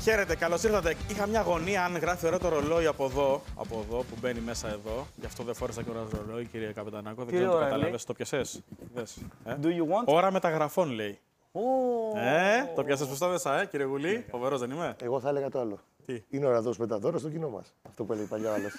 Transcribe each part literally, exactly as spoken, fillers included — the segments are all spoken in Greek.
Χαίρετε, καλώς ήρθατε. Είχα μια αγωνία αν γράφει ωραίο το ρολόι από εδώ, από εδώ που μπαίνει μέσα εδώ. Γι' αυτό δεν φόρεσα και ώρα ρολόι, κύριε Καπετανάκο. Δεν ξέρω αν το κατάλαβες. Το πιασες. Ε? Do you want? Ώρα μεταγραφών, λέει. Oh. Ε, το πιάσες σωστά μέσα, ε, κύριε Γουλή. Yeah. Φοβερός δεν είμαι. Εγώ θα έλεγα το άλλο. Τι? Είναι ώρα να δώσουμε τα δώρα στο κοινό μας. Αυτό που έλεγε παλιά άλλος.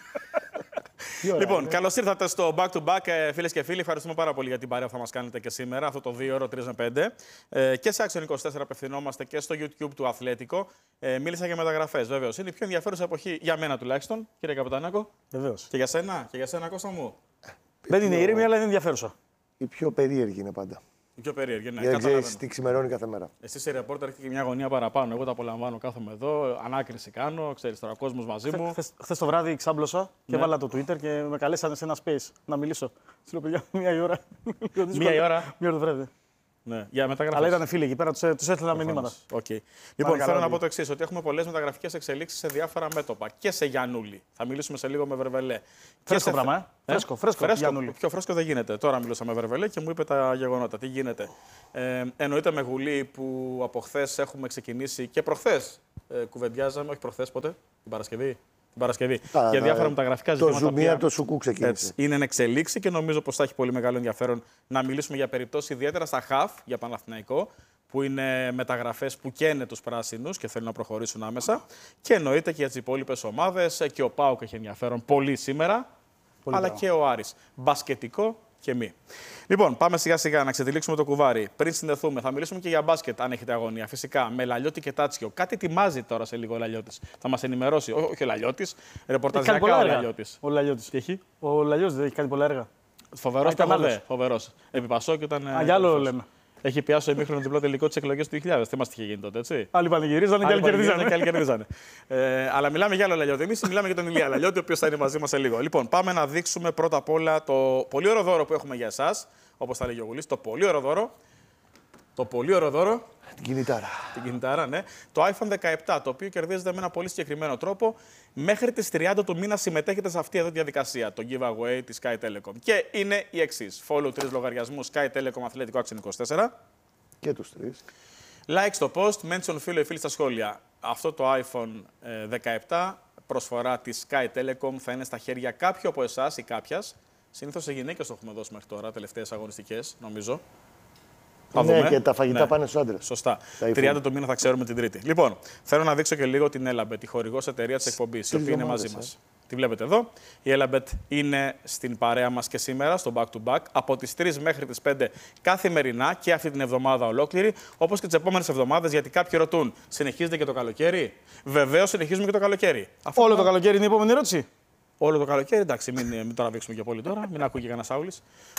Λοιπόν, καλώς ήρθατε στο Back to Back, φίλες και φίλοι. Ευχαριστούμε πάρα πολύ για την παρέα που θα μας κάνετε και σήμερα, αυτό το δύο ώρο τρία με πέντε. Ε, και σε Action είκοσι τέσσερα απευθυνόμαστε και στο YouTube του Αθλέτικο. Ε, μίλησα για μεταγραφές, βεβαίως. Είναι η πιο ενδιαφέρουσα εποχή για μένα τουλάχιστον, κύριε Καπετανάκο. Βεβαίως. Και για σένα, και για σένα, Κώστα μου. Δεν είναι ήρεμη, αλλά είναι ενδιαφέρουσα. Η πιο περίεργη είναι πάντα. Η πιο περίεργη, ναι. Δεν ξέρεις τι ξημερώνει κάθε μέρα. Εσύ σε ρεπόρτερ έχετε και μια γωνία παραπάνω. Εγώ τα απολαμβάνω, κάθομαι εδώ, ανάκριση κάνω, ξέρεις τώρα, ο κόσμος μαζί μου. Χθες το βράδυ ξάμπλωσα και Ναι. βάλα το Twitter και με καλέσανε σε ένα space να μιλήσω. Σου λέω, παιδιά, μία η ώρα. Μία η ώρα. Μία ώρα το βράδυ. Ναι, για μεταγραφές. Αλλά ήταν φίλοι εκεί πέρα, τους έστειλα μηνύματα. Okay. Λοιπόν, θέλω καλά, να πω το εξής, ότι έχουμε πολλές μεταγραφικές εξελίξεις σε διάφορα μέτωπα. Και σε Γιαννούλη. Θα μιλήσουμε σε λίγο με Βερβελέ. Φρέσκο σε... πράγμα, ε. ε? Φρέσκο, φρέσκο, φρέσκο. Γιαννούλη. Πιο φρέσκο δεν γίνεται. Τώρα μιλούσα με Βερβελέ και μου είπε τα γεγονότα. Τι γίνεται. Ε, εννοείται με Γουλή που από χθες έχουμε ξεκινήσει και προχθές ε, κουβεντιάζαμε, όχι προχθές πότε, την Παρασκευή. Την Παρασκευή. Τα, για διάφορα τα, μεταγραφικά το ζητήματα. Το ζουμί από το σουκού ξεκίνησε. Έτσι, είναι εν εξελίξη και νομίζω πως θα έχει πολύ μεγάλο ενδιαφέρον να μιλήσουμε για περιπτώσεις ιδιαίτερα στα χαφ για Παναθηναϊκό, που είναι μεταγραφές που καίνε τους πράσινους και θέλουν να προχωρήσουν άμεσα. Και εννοείται και για τις υπόλοιπες ομάδες. Και ο ΠΑΟΚ έχει ενδιαφέρον πολύ σήμερα, πολύ αλλά πράγμα. Και ο Άρης. Μπασκετικό και μη. Λοιπόν, πάμε σιγά σιγά να ξετυλίξουμε το κουβάρι. Πριν συνδεθούμε, θα μιλήσουμε και για μπάσκετ, αν έχετε αγωνία. Φυσικά, με Λαλιώτη και Τάτσιο. Κάτι ετοιμάζει τώρα σε λίγο ο Λαλιώτης. Θα μας ενημερώσει. Ό, όχι ο Λαλιώτης, ρεπορταζιακά ο Λαλιώτης. Ο Λαλιώτης. Τι έχει? Ο Λαλιώτης δεν έχει κάνει πολλά έργα. Φοβερός τραγουδέ. Φοβερός. Επί Πασόκ ήταν. Α, για άλλο λέμε. Έχει πιάσει ο ημίχρονο διπλό τελικό τη εκλογή του δύο χιλιάδες. Θυμάστε τι είχε γίνει τότε, έτσι. Άλλοι πανηγυρίζανε και άλλοι κερδίζανε. Και άλλοι κερδίζανε. ε, αλλά μιλάμε για άλλο Λαλιώτη. Εμείς μιλάμε για τον Ηλία Λαλιώτη, ο οποίος θα είναι μαζί μας σε λίγο. Λοιπόν, πάμε να δείξουμε πρώτα απ' όλα το πολύ ωραίο δώρο που έχουμε για εσάς. Όπως θα λέγει ο Γουλής, το πολύ ωραίο δώρο. Το πολύ ωραίο δώρο. Την κινητάρα. Την κινητάρα, ναι. Το iPhone δεκαεπτά, το οποίο κερδίζεται με ένα πολύ συγκεκριμένο τρόπο. Μέχρι τις τριάντα του μήνα συμμετέχετε σε αυτή εδώ τη διαδικασία, το giveaway της Sky Telecom. Και είναι η εξής. Follow τρεις λογαριασμούς Sky Telecom Αθλέτικο Action είκοσι τέσσερα. Και τους τρεις. Like στο post, mention φίλο ή φίλη στα σχόλια. Αυτό το iPhone δεκαεπτά, προσφορά της Sky Telecom, θα είναι στα χέρια κάποιου από εσάς ή κάποιας. Συνήθως σε γυναίκες το έχουμε δώσει μέχρι τώρα, τελευταίες αγωνιστικές, νομίζω. Θα ναι, δούμε. Και τα φαγητά ναι. πάνε στους άντρες. Σωστά. τριάντα το μήνα θα ξέρουμε την Τρίτη. Λοιπόν, θέλω να δείξω και λίγο την Elabet, τη χορηγός εταιρεία της εκπομπής, η οποία είναι μαζί μας. Ε. Τη βλέπετε εδώ. Η Elabet είναι στην παρέα μας και σήμερα, στο Back to Back, από τις τρεις μέχρι τις πέντε καθημερινά και αυτή την εβδομάδα ολόκληρη, όπως και τις επόμενες εβδομάδες, γιατί κάποιοι ρωτούν, συνεχίζεται και το καλοκαίρι? Βεβαίως, συνεχίζουμε και το καλοκαίρι. Αυτό όλο το καλοκαίρι είναι η επόμενη ερώτηση. Όλο το καλοκαίρι, εντάξει, μην, μην το τραβήξουμε και πολύ τώρα, μην ακούει και κανένα Σάουλη.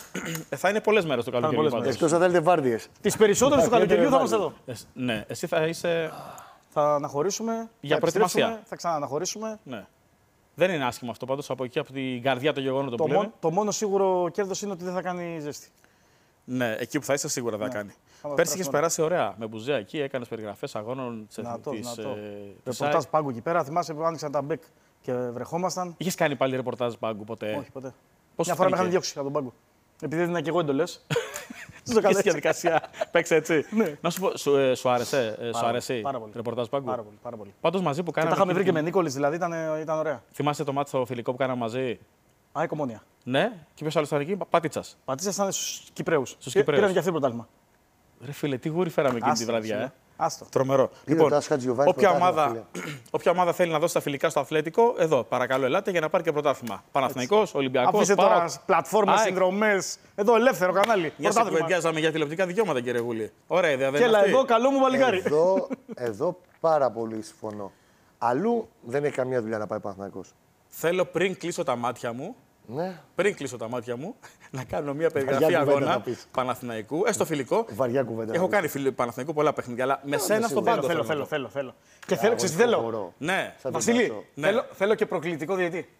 θα είναι πολλές μέρες το καλοκαίρι. Εκτός αν θέλετε βάρδιες. Τις περισσότερες του καλοκαιριού θα είμαστε εδώ. Ε, ναι, εσύ θα είσαι. Θα αναχωρήσουμε. Για προετοιμασία. Θα ξαναναχωρήσουμε. Ναι. Δεν είναι άσχημο αυτό πάντως από εκεί, από την καρδιά των γεγονότων το που λέμε. Μο, το μόνο σίγουρο κέρδος είναι ότι δεν θα κάνει ζέστη. Ναι, εκεί που θα είσαι σίγουρα θα ναι. κάνει. Πέρσι είχες περάσει ωραία με Μπουζέα εκεί, έκανες περιγραφές αγώνων της Εθνικής. Ρεπορτάζ πάγκου εκεί πέρα, θυμάσαι που άνοιξαν τα μπεκ και βρεχόμασταν. Είχες κάνει πάλι ρεπορτάζ πάγκου ποτέ? Όχι, ποτέ. Πώς μια φορά με είχαν διώξει από τον πάγκο. Επειδή έδινα και εγώ εντολές. Στο καλή διαδικασία. Παίξε έτσι. Ναι. Να σου πω, σου, ε, σου άρεσε, ε, σου άρεσε ρεπορτάζ πάγκου? Πάρα πολύ. Πάρα πολύ. Πάντως μαζί που κάναμε. Και τα είχαμε βρει και με Νίκολης, δηλαδή ήταν, ήταν ωραία. Θυμάσαι το μάτι στο φιλικό που κάναμε μαζί? Α, η Κομμόνια. Ναι, και ποιος άλλος ήταν εκεί? Πατίτσας. Πατίτσας ήταν στους Κυπραίους. Στους Κυπραίους. Πήραμε και αυτή το πρωτάθλημα. Ρε φίλε, τι γούρι φέραμε εκείνη τη βραδιά. Ε. Άστο. Τρομερό. Λοιπόν, όποια ομάδα, όποια ομάδα θέλει να δώσει τα φιλικά στο Αθλέτικο, εδώ παρακαλώ ελάτε για να πάρει και πρωτάθλημα. Παναθηναϊκός, Ολυμπιακός. Αφήστε τώρα πλατφόρμες, συνδρομές. Εδώ ελεύθερο κανάλι. Για να κουβεντιάζαμε για τηλεοπτικά δικαιώματα, κύριε Γουλή. Ωραία ιδέα, δεν είναι? Και εδώ, καλό μου παλικάρι. Εδώ, εδώ πάρα πολύ συμφωνώ. Αλλού δεν έχει καμία δουλειά να πάει Παναθηναϊκός. Θέλω πριν κλείσω τα μάτια μου. Ναι. Πριν κλείσω τα μάτια μου, να κάνω μια περιγραφή αγώνα Παναθηναϊκού, έστω φιλικό. Βαριά κουβέντα. Έχω κάνει φιλ... Παναθηναϊκού πολλά παιχνίδια, αλλά με σένα στον πάγκο. Θέλω, θέλω, θέλω, θέλω. Και θέλω, ξέρεις τι θέλω? Ναι. Βασίλη, θέλω και προκλητικό διαιτή.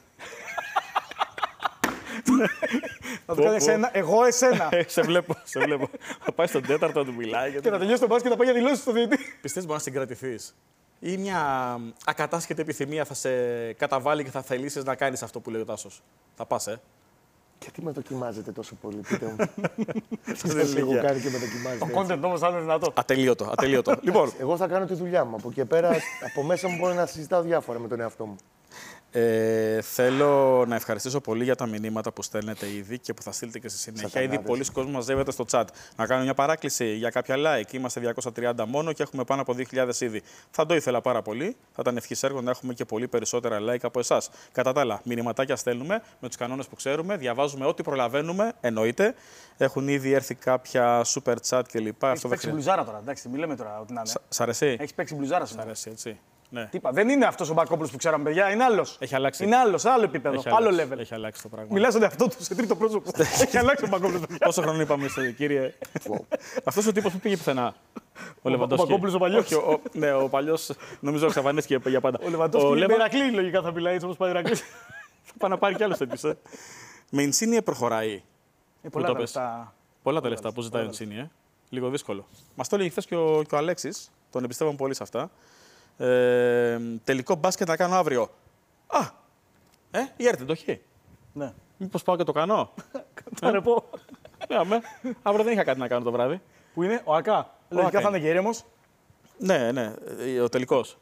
Θα το κάνει εσένα, εγώ εσένα. Σε βλέπω, σε βλέπω. Θα πάει στον τέταρτο, του μιλάει. Και θα τελειώσει τον μπάσκετ και θα πάει για δηλώσεις στο διαιτή. Πιστεύεις μπορεί να συγκρατηθείς? Ή μια ακατάσχετη επιθυμία θα σε καταβάλει και θα θελήσεις να κάνεις αυτό που λέει ο Τάσος? Θα πας, ε. Γιατί με δοκιμάζετε τόσο πολύ, πείτε μου. Δεν Σας έχω ηλικία. κάνει και με δοκιμάζετε. Ο έτσι. content όμως θα είναι δυνατό. Ατελείωτο, ατελείωτο. Λοιπόν, Εγώ θα κάνω τη δουλειά μου. Από εκεί και πέρα, από μέσα μου μπορώ να συζητάω διάφορα με τον εαυτό μου. Ε, θέλω να ευχαριστήσω πολύ για τα μηνύματα που στέλνετε ήδη και που θα στείλετε και στη συνέχεια. Ήδη αγάπης. πολλοί κόσμοι μαζεύεται στο chat. Να κάνω μια παράκληση για κάποια like. Είμαστε διακόσια τριάντα μόνο και έχουμε πάνω από δύο χιλιάδες ήδη. Θα το ήθελα πάρα πολύ. Θα ήταν ευχής έργο να έχουμε και πολύ περισσότερα like από εσάς. Κατά τα άλλα, μηνυματάκια στέλνουμε με τους κανόνες που ξέρουμε. Διαβάζουμε ό,τι προλαβαίνουμε, εννοείται. Έχουν ήδη έρθει κάποια super chat κλπ. Έχεις παίξει μπλουζάρα τώρα, εντάξει, μη λέμε τώρα ότι να είναι. Σ' αρέσει. Έχεις παίξει μπλουζάρα Σ' σήμερα. αρέσει, έτσι. Ναι. Τι είπα, δεν είναι αυτός ο Μπακόπουλος που ξέραμε, παιδιά, είναι άλλος. Έχει αλλάξει. Είναι άλλος, άλλο επίπεδο, Έχει άλλο αλλάξει. level. Έχει αλλάξει το πράγμα. Μιλάς στον εαυτό του σε τρίτο πρόσωπο. Έχει αλλάξει ο Μπακόπουλος. Πόσο χρόνο είπαμε, στο- κύριε. Αυτό ο τύπο που πήγε πουθενά. Ο Λεβαντόφσκι. Μπακόπουλος ο παλιός. Όχι, ο, ναι, ο παλιό νομίζω εξαφανίστηκε για πάντα. Ο Λεβαντόφσκι είναι Λεβα- με Ηρακλή, λογικά θα μιλάει έτσι όπως πάει Ηρακλής. Θα πάει να πάρει κι άλλο τέτοιο. Ε. Με Ινσίνιε προχωράει. Ε, πολλά το τα πες. λεφτά. Πολλά τα λεφτά που ζητάει ο Ινσίνιε. Ε. Λίγο δύσκολο. Μα το έλεγε χθε και ο, και ο Αλέξης. Τον εμπιστεύομαι πολύ σε αυτά. Ε, τελικό μπάσκετ να κάνω αύριο. Α! Ε, η έρθει το έχει. Ναι. Μήπως πάω και το κάνω. Θα ρε πω. Ναι, αμέ. Αύριο δεν είχα κάτι να κάνω το βράδυ. Που είναι ο Ακά. Λογικά Ακά θα είναι και ήρεμος. Ναι, ναι, ε, ο τελικός.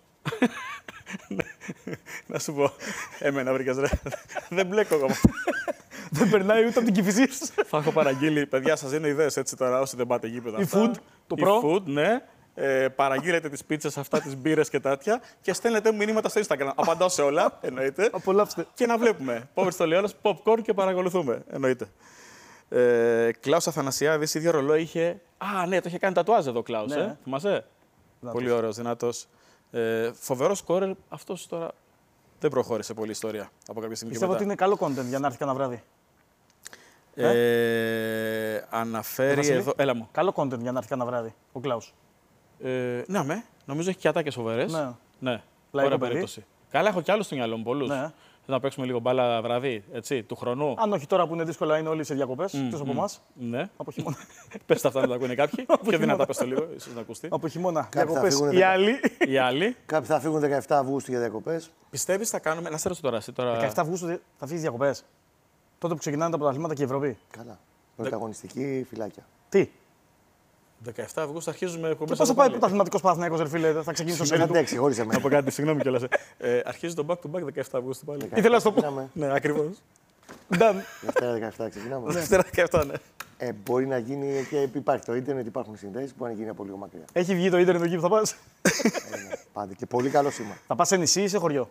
Να σου πω, εμένα βρήκες ρε. Δεν μπλέκω εγώ. Δεν περνάει ούτε από την Κηφισής. Θα έχω παραγγείλει, παιδιά, σας δίνω ιδέες έτσι τώρα, όσοι δεν πάτε γήπεδα. Η αυτά. food, το Η προ. food, ναι. Ε, παραγγείλετε τις πίτσες αυτά, τις μπύρες και τέτοια και στέλνετε μου μηνύματα στο Instagram. Απαντάω σε όλα, εννοείται. Απολαύστε. Και να βλέπουμε. Πόβερ στο Λεόνας, popcorn και παρακολουθούμε, εννοείται. Ε, Κλάους Αθανασιάδης, ίδιο ρολόι είχε. Α, ναι, το είχε κάνει τατουάζ εδώ ο Κλάους, Ναι. ε. Θυμάσαι. Πολύ ωραίος, δυνατός. Ε, φοβερός σκόρερ, αυτός τώρα δεν προχώρησε πολύ ιστορία από κάποια στιγμή. και Πιστεύω ότι μετά. είναι καλό content για να έρθει κανένα βράδυ. Ε, αναφέρει Βασίλη. εδώ. Έλα μου. Καλό content για να έρθει κανένα βράδυ. Ο Κλάους. Ε, ναι, με. Νομίζω έχει και ατάκες φοβερές. Ναι. Ναι. Λαϊκό Ωραία παιδί. περίπτωση. Καλά, έχω κι άλλους στο μυαλό μου, πολλούς. Ναι. Θες να παίξουμε λίγο μπάλα βράδυ, έτσι, του χρονού. Αν όχι τώρα που είναι δύσκολα, είναι όλοι σε διακοπές. Εκτός από εμάς. Ναι. Από χειμώνα. Πες τα αυτά να τα ακούνε κάποιοι. Πιο δυνατά πες το λίγο, ίσως να ακουστεί. Από χειμώνα. Κάποιοι θα Διακοπές. φύγουν Οι δεκα- άλλοι. Οι άλλοι. Κάποιοι θα φύγουν δεκαεφτά Αυγούστου για διακοπές. Πιστεύεις θα κάνουμε. Να σε ρωτήσω τώρα, εσύ τώρα. δεκαεφτά Αυγούστου θα φύγει διακοπές. Τότε που ξεκινάνε τα πρωταθλήματα και η Ευρώπη. Καλά. Πρωταγωνιστική φυλάκια. Τι. δεκαεφτά Αυγούστου αρχίζουμε Και εκπομπές. πώς θα πάει ο πρωταθληματικός Παναθηναϊκός, ρε φίλε, θα ξεκινήσει το Δεν σερί του. αντέξει, χωρίς Να εμένα. πω κάτι, συγγνώμη κιόλας. Ε, αρχίζει το back to back δεκαεφτά Αυγούστου πάλι. Ήθελα να σου το πω. Ξεκινάμε. Ναι, ακριβώς. Done. Δευτέρα δεκαεφτά ξεκινάμε. Δευτέρα δεκαεφτά, ναι. Ε, μπορεί να γίνει και υπάρχει το ίντερνετ, υπάρχουν συνδέσεις, μπορεί να γίνει από λίγο μακριά. Έχει βγει το ίντερνετ εκεί που θα πας. Ε, ναι, Πάντα και πολύ καλό σήμα. Θα πας σε νησί ή σε χωριό.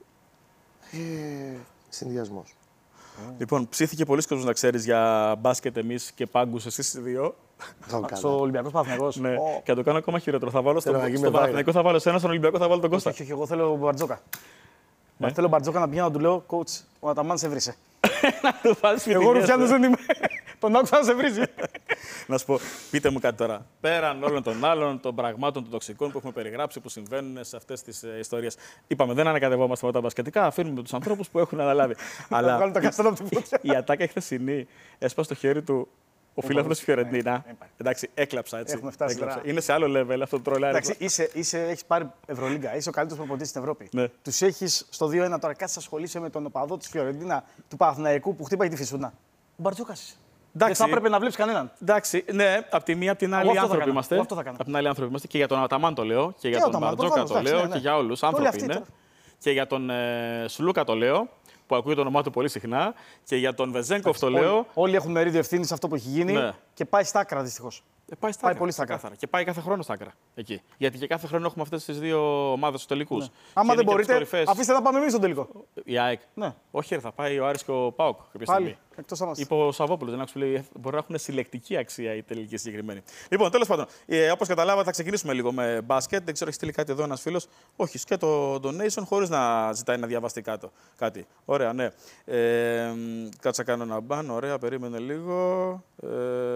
Ε, Συνδυασμός. Λοιπόν, ψήθηκε πολλοί κόσμος να ξέρεις για μπάσκετ εμείς και πάγκους εσείς οι δύο. Το καλά. Στο Ολυμπιακός Παναθηναϊκός. Ναι. Ω, Και να το κάνω ακόμα χειρότερο. Θα βάλω στο, Θέλω να γίνει στο με Παναθηναϊκό, θα βάλω σε ένα, στον Ολυμπιακό θα βάλω τον Κώστα. Όχι, όχι, εγώ θέλω Μπαρτζόκα. Ναι. Θέλω Μπαρτζόκα να πηγαίνω να του λέω, coach, ο Αταμάν σε βρήσε. Το βάλεις Εγώ φοιτητές, Ρουφιάνος ε. δεν είμαι. Τον άκουσα να σε βρίζει. Να σου πω, πείτε μου κάτι τώρα. Πέραν όλων των άλλων των πραγμάτων, των τοξικών που έχουμε περιγράψει, που συμβαίνουν σε αυτές τις ε, ιστορίες. Είπαμε, δεν ανακατευόμαστε με τα μπασκετικά, αφήνουμε τους ανθρώπους που έχουν αναλάβει. Να Αλλά βγάλουν τα καστάνα από τη φωτιά. η ατάκα χθεσινή έσπασε το χέρι του ο φίλαθλος της Φιωρεντίνα. Εντάξει, έκλαψα έτσι. Έχουμε φτάσει Έκλαψα. τώρα. Είναι σε άλλο level αυτό το τρολάρισμα. Εντάξει, είσαι, είσαι, έχεις πάρει Ευρωλίγκα, είσαι ο καλύτερος προπονητής στην Ευρώπη. Ναι. Τους έχεις στο δύο ένα τώρα, κάτσε ασχολείσαι με τον οπαδό της Φιωρεντίνα, του Παναθηναϊκού που χτύπαγε τη φυσούνα. Ο Μπαρτζόκας είσαι. Δεν Εντάξει. θα έπρεπε να βλέπεις κανέναν. Εντάξει, ναι, απ' τη μία, απ' την άλλη αυτό θα άνθρωποι έκανα. είμαστε. Εγώ αυτό θα έκανα. Απ' την άλλη άνθρωποι είμαστε και για τον Αταμάν το λέω και για Και ο τον Αταμάν, Μπαρτζόκα προφανώς, το λέω εντάξει, ναι, και ναι. για όλους. Όλοι Άνθρωποι αυτοί είναι. τώρα. Και για τον ε, Σλούκα το λέω, που ακούει το όνομά του πολύ συχνά. Και για τον Βεζέγκοφ το λέω. Όλοι, όλοι έχουν μερίδιο ευθύνη σε αυτό που έχει γίνει Ναι. και πάει στα άκρα δυστυχώς. Ε, πάει στα Πάει άκρα, πολύ στα άκρα. ξεκάθαρα. Και πάει κάθε χρόνο στα άκρα. Εκεί. Γιατί και κάθε χρόνο έχουμε αυτές τις δύο ομάδες στους τελικούς. Ναι. Άμα δεν μπορείτε, κορυφές... αφήστε να πάμε εμείς στον τελικό. Η ΑΕΚ. Ναι. Όχι, ρε, θα πάει ο Άρης και ο ΠΑΟΚ κάποια Πάλι, στιγμή. εκτός από Είπε ο Σαββόπουλος, δεν άκουσα, λέει, μπορεί να έχουν συλλεκτική αξία οι τελικοί συγκεκριμένοι. Λοιπόν, τέλος πάντων, ε, όπως καταλάβατε, θα ξεκινήσουμε λίγο με μπάσκετ. Δεν ξέρω, έχει στείλει κάτι εδώ ένας φίλος. Όχι, και το donation χωρίς να ζητάει να διαβαστεί κάτω. Κάτι. Ωραία, ναι. Ε, κάτσα κάνω ένα μπαν, ωραία, περίμενε λίγο. Ε,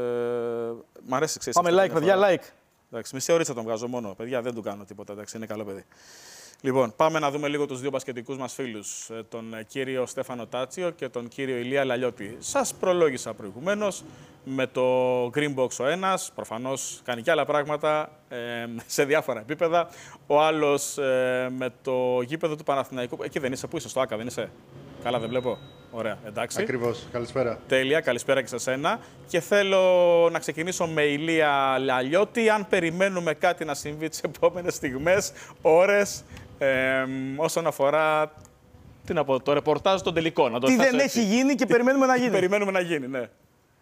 μ' αρέσει, ξέρεις. Πάμε like, παιδιά, like. Εντάξει, μισή ωρίτσα τον βγάζω μόνο. Παιδιά, δεν του κάνω τίποτα. Εντάξει, είναι καλό παιδί. Λοιπόν, πάμε να δούμε λίγο τους δύο μπασκετικούς μας φίλους, ε, τον ε, κύριο Στέφανο Τάτσιο και τον κύριο Ηλία Λαλιώτη. Σας προλόγησα προηγουμένως με το Green Box ο ένας, προφανώς κάνει και άλλα πράγματα ε, σε διάφορα επίπεδα. Ο άλλος ε, με το γήπεδο του Παναθηναϊκού. Εκεί δεν είσαι, πού είσαι, στο ΆΚΑ δεν είσαι. Καλά, δεν βλέπω. Ωραία, εντάξει. Ακριβώς. Καλησπέρα. Τέλεια, καλησπέρα και σε σένα. Και θέλω να ξεκινήσω με Ηλία Λαλιώτη. Αν περιμένουμε κάτι να συμβεί τις επόμενες στιγμές, ώρες, ε, όσον αφορά τι να πω, το ρεπορτάζ των τελικών. Να το Τι θέσω δεν έτσι. έχει γίνει και περιμένουμε να γίνει. Περιμένουμε να γίνει, ναι.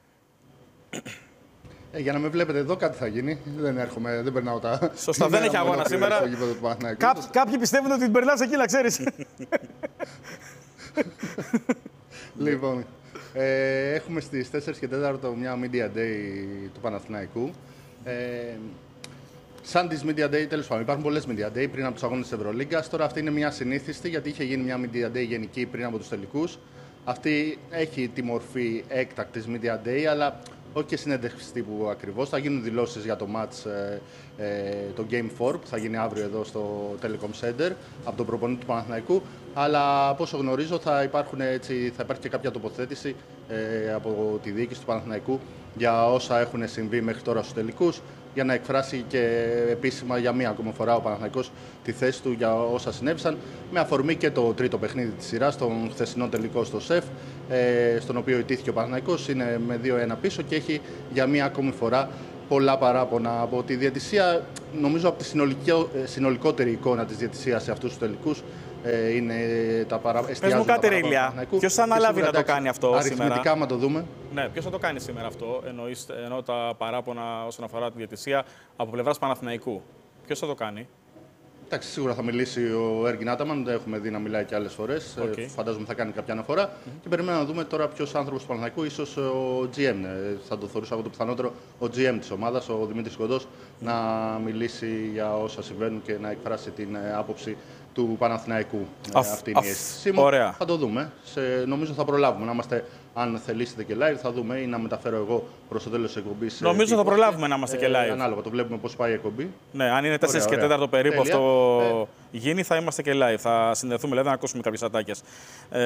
Ε, για να με βλέπετε εδώ, κάτι θα γίνει. Δεν έρχομαι, δεν περνάω τα. Σωστά, δεν έχει αγώνα σήμερα. Στο γήπεδο του Παναθηναϊκού. Κάποιοι, κάποιοι πιστεύουν ότι την περνάς εκεί, να ξέρεις. Λοιπόν, ε, έχουμε στις τέσσερις και τέσσερα μια Media Day του Παναθηναϊκού. Ε, σαν τις Media Day, τέλος πάντων, υπάρχουν πολλές Media Day πριν από τους αγώνες της Ευρωλίγκας. Τώρα αυτή είναι μια συνήθιστη, γιατί είχε γίνει μια Media Day γενική πριν από τους τελικούς. Αυτή έχει τη μορφή έκτακτης Media Day, αλλά όχι και συνέντευξη τύπου ακριβώς. Θα γίνουν δηλώσεις για το match, ε, ε, το Game φορ, που θα γίνει αύριο εδώ στο Telecom Center, από τον προπονητή του Παναθηναϊκού. Αλλά από όσο γνωρίζω θα, υπάρχουν, έτσι, θα υπάρχει και κάποια τοποθέτηση ε, από τη διοίκηση του Παναθηναϊκού για όσα έχουν συμβεί μέχρι τώρα στους τελικούς, για να εκφράσει και επίσημα για μία ακόμα φορά ο Παναθηναϊκός τη θέση του για όσα συνέβησαν, με αφορμή και το τρίτο παιχνίδι της σειράς, τον χθεσινό τελικό στο ΣΕΦ, ε, στον οποίο ιτήθηκε ο Παναθηναϊκός, είναι με δύο ένα πίσω και έχει για μία ακόμη φορά πολλά παράπονα από τη διαιτησία. Νομίζω από τη συνολικότερη εικόνα της διαιτησίας σε αυτούς τους τελικούς ε, είναι τα παράπονα. Πες μου κάτι, ρε Ηλία. Ποιος θα αναλάβει να το κάνει αυτό σήμερα? Αριθμητικά, άμα το δούμε. Ναι, ποιος θα το κάνει σήμερα αυτό, εννοείς, εννοώ τα παράπονα όσον αφορά τη διαιτησία από πλευράς Παναθηναϊκού. Ποιος θα το κάνει? Εντάξει, σίγουρα θα μιλήσει ο Έργιν Άταμαν, δεν έχουμε δει να μιλάει και άλλες φορές. Okay. Ε, φαντάζομαι θα κάνει κάποια αναφορά. Mm-hmm. Και περιμένουμε να δούμε τώρα ποιος άνθρωπος του Παναθηναϊκού, ίσως ο τζι εμ. Ε, θα το θεωρούσα εγώ το πιθανότερο, ο τζι εμ της ομάδας, ο Δημήτρης Κοντός, mm-hmm. να μιλήσει για όσα συμβαίνουν και να εκφράσει την ε, άποψη του Παναθηναϊκού. Αφ, ε, αυτή είναι αφ, η αίσθησή μου. ωραία. Θα το δούμε. Σε, νομίζω θα προλάβουμε να είμαστε, αν θελήσετε και live, θα δούμε ή να μεταφέρω εγώ προς το τέλος της εκπομπής. Νομίζω ε, θα προλάβουμε να είμαστε ε, και live. Ανάλογα, το βλέπουμε πώς πάει η εκπομπή. Ναι, αν είναι τέσσερις και τέταρτο περίπου αυτό ε, γίνει, θα είμαστε και live. Θα συνδεθούμε, δηλαδή, να ακούσουμε κάποιες ατάκες. Ε,